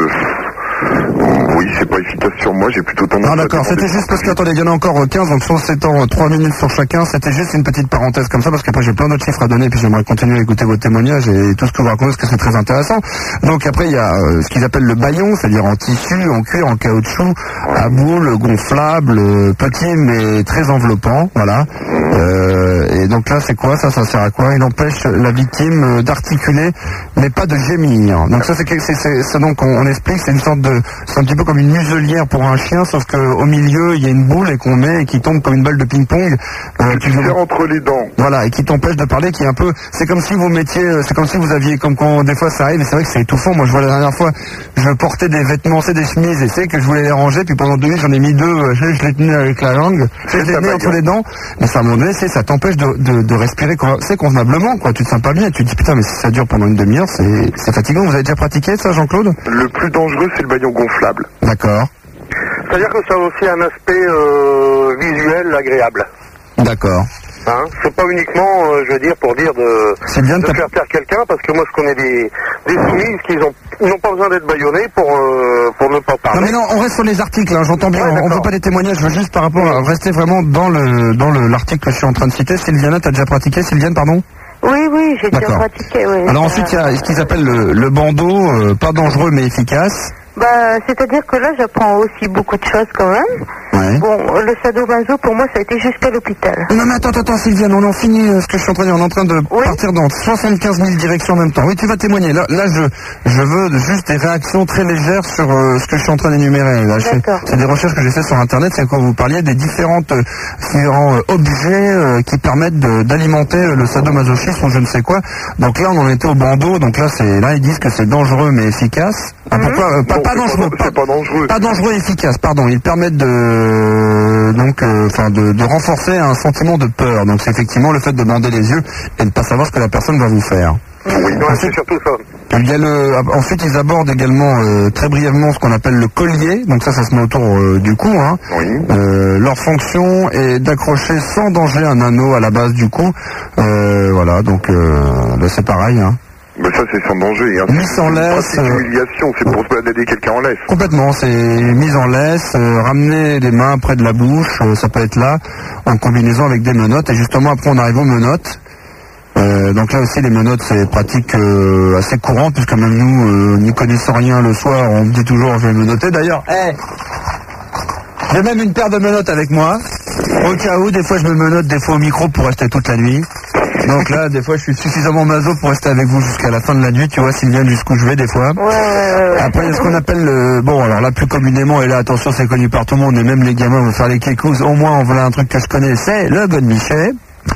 [SPEAKER 11] oui, c'est pas efficace sur moi, j'ai plutôt tendance à...
[SPEAKER 6] d'accord, c'était juste parce que, attendez, il y en a encore 15, donc sur 7 ans, 3 minutes sur chacun, c'était juste une petite parenthèse comme ça, parce qu'après j'ai plein d'autres chiffres à donner, puis j'aimerais continuer à écouter vos témoignages et tout ce que vous racontez, parce que c'est très intéressant. Donc après, il y a ce qu'ils appellent le baillon, c'est-à-dire en tissu, en cuir, en caoutchouc, à boule, gonflable, petit mais très enveloppant, voilà. Et donc là, c'est quoi ça sert à quoi? Il empêche la victime d'articuler, mais pas de gémir. Donc ça, c'est donc on explique, c'est une sorte c'est un petit peu comme une muselière pour un chien, sauf qu'au milieu il y a une boule et qu'on met et qui tombe comme une balle de ping-pong.
[SPEAKER 11] Tu fais entre les dents.
[SPEAKER 6] Voilà, et qui t'empêche de parler, qui est un peu, c'est comme si vous mettiez, c'est comme si vous aviez, comme quand des fois ça arrive, et c'est vrai que c'est étouffant. Moi je vois la dernière fois, je portais des vêtements, c'est des chemises, et c'est que je voulais les ranger, puis pendant 2 minutes j'en ai mis 2, je les tenais avec la langue, je les tenais entre les dents, mais ça à un moment donné, ça t'empêche de respirer, c'est convenablement, quoi. Tu te sens pas bien, tu te dis putain, mais si ça dure pendant une demi-heure, c'est fatigant. Vous avez déjà pratiqué ça, Jean-Claude?
[SPEAKER 11] Le plus dangereux, c'est le baillon gonflable.
[SPEAKER 6] D'accord.
[SPEAKER 12] C'est-à-dire que ça a aussi un aspect visuel agréable.
[SPEAKER 6] D'accord.
[SPEAKER 12] Hein, c'est pas uniquement, je veux dire, pour dire de faire taire quelqu'un, parce que moi je connais des soumises qui n'ont pas besoin d'être baïonnés pour ne pas parler.
[SPEAKER 6] Non mais non, on reste sur les articles, hein, j'entends bien, on veut pas des témoignages, je veux juste par rapport à rester vraiment dans l'article que je suis en train de citer. Sylviana, t'as déjà pratiqué? Sylviane, pardon?
[SPEAKER 8] Oui, j'ai déjà pratiqué, oui.
[SPEAKER 6] Alors ensuite, il y a ce qu'ils appellent le bandeau, pas dangereux mais efficace.
[SPEAKER 8] C'est-à-dire que là, j'apprends aussi beaucoup de choses quand même. Bon, le sadomaso, pour moi, ça a été jusqu'à l'hôpital.
[SPEAKER 6] Non, mais attends, Sylviane, on en finit ce que je suis en train de dire. On est en train de partir dans 75 000 directions en même temps. Oui, tu vas témoigner. Là, je veux juste des réactions très légères sur ce que je suis en train d'énumérer. Là, c'est des recherches que j'ai fait sur Internet. C'est quand vous parliez des différents objets qui permettent d'alimenter le sadomasochisme ou je ne sais quoi. Donc là, on en était au bandeau. Donc là, ils disent que c'est dangereux mais efficace. Pourquoi pas dangereux, pas dangereux et efficace, pardon. Ils permettent de renforcer un sentiment de peur. Donc c'est effectivement le fait de bander les yeux et de ne pas savoir ce que la personne va vous faire.
[SPEAKER 12] Oui, c'est surtout ça.
[SPEAKER 6] Ensuite, ils abordent également très brièvement ce qu'on appelle le collier. Donc ça se met autour du cou. Hein. Leur fonction est d'accrocher sans danger un anneau à la base du cou. Voilà, donc c'est pareil. Hein.
[SPEAKER 11] Mais ça c'est sans danger, hein.
[SPEAKER 6] Mise en laisse.
[SPEAKER 11] C'est une humiliation, c'est pour aider quelqu'un en laisse.
[SPEAKER 6] Complètement, c'est mise en laisse, ramener les mains près de la bouche, ça peut être là, en combinaison avec des menottes, et justement après on arrive aux menottes. Donc là aussi les menottes c'est pratique assez courante, puisque même nous, n'y connaissant rien le soir, on me dit toujours je vais me noter. D'ailleurs, j'ai même une paire de menottes avec moi, au cas où, des fois je me menotte des fois au micro pour rester toute la nuit. Donc là, des fois, je suis suffisamment maso pour rester avec vous jusqu'à la fin de la nuit, tu vois, Sylviane, jusqu'où je vais des fois. Après, il y a ce qu'on appelle alors là, plus communément, et là, attention, c'est connu par tout le monde, et même les gamins vont faire les kékous, au moins, on voilà un truc que je connais, c'est le godemichet.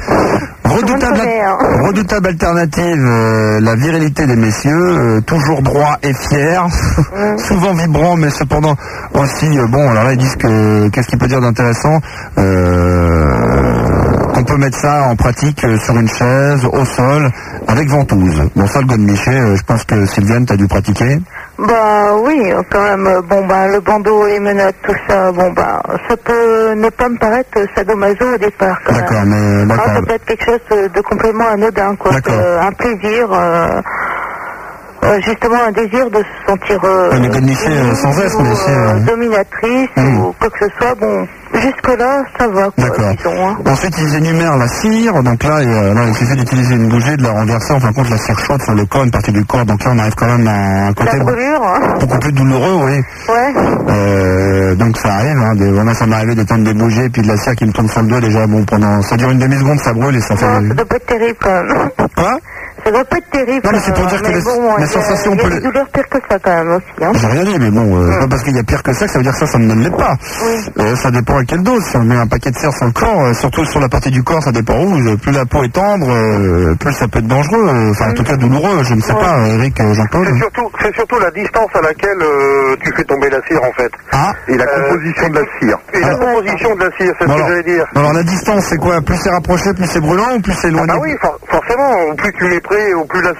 [SPEAKER 6] Redoutable alternative, la virilité des messieurs, toujours droit et fier, souvent vibrant, mais cependant aussi, alors là, ils disent que, qu'est-ce qu'il peut dire d'intéressant, qu'on peut mettre ça en pratique sur une chaise, au sol, avec ventouse. Bon, ça, le godemiché, je pense que Sylviane, t'as dû pratiquer.
[SPEAKER 8] Bah oui, quand même. Bon, bah le bandeau, les menottes, tout ça, bon, bah ça peut ne pas me paraître sadomaso au départ.
[SPEAKER 6] D'accord, mais d'accord.
[SPEAKER 8] Ça peut être quelque chose de complètement anodin, quoi. Un plaisir, justement un désir de se sentir
[SPEAKER 6] mais godemiché sans S, mais c'est
[SPEAKER 8] dominatrice ou quoi que ce soit. Bon, jusque-là, ça va, quoi.
[SPEAKER 6] D'accord.
[SPEAKER 8] Disons, hein.
[SPEAKER 6] Ensuite, ils énumèrent la cire. Donc là, il suffit d'utiliser une bougie, de la renverser. En fin de compte, la cire chaude sur le corps, une partie du corps. Donc là, on arrive quand même à un côté beaucoup plus douloureux, oui.
[SPEAKER 8] Ouais.
[SPEAKER 6] Donc ça arrive. Moi, ça m'est arrivé d'éteindre des bougies, puis de la cire qui me tombe sur le doigt. Déjà, bon, ça dure une demi-seconde, ça brûle et ça fait...
[SPEAKER 8] Ça doit pas être terrible, quand même.
[SPEAKER 6] Quoi?
[SPEAKER 8] Ça doit pas être terrible.
[SPEAKER 6] Non, mais c'est pour dire que les sensations...
[SPEAKER 8] Il y a des douleurs pires que ça, quand même, aussi. Hein.
[SPEAKER 6] J'ai rien dit, mais bon, pas parce qu'il y a pire que ça veut dire que ça ne l'est pas.
[SPEAKER 8] Oui.
[SPEAKER 6] Ça dépend à quelle dose. Si on met un paquet de cire sur le corps, surtout sur la partie du corps, ça dépend où. Plus la peau est tendre, plus ça peut être dangereux. Enfin, en tout cas, douloureux. Je ne sais pas, Eric, Jean-Paul.
[SPEAKER 12] C'est surtout la distance à laquelle tu fais tomber la cire, en fait.
[SPEAKER 6] Ah.
[SPEAKER 11] Et la composition de la cire.
[SPEAKER 12] Et la composition de la cire, c'est ce que j'allais dire.
[SPEAKER 6] Alors, la distance, c'est quoi? Plus c'est rapproché, plus c'est brûlant ou plus c'est éloigné?
[SPEAKER 12] Ah bah oui, forcément. Plus tu mets près, ou plus la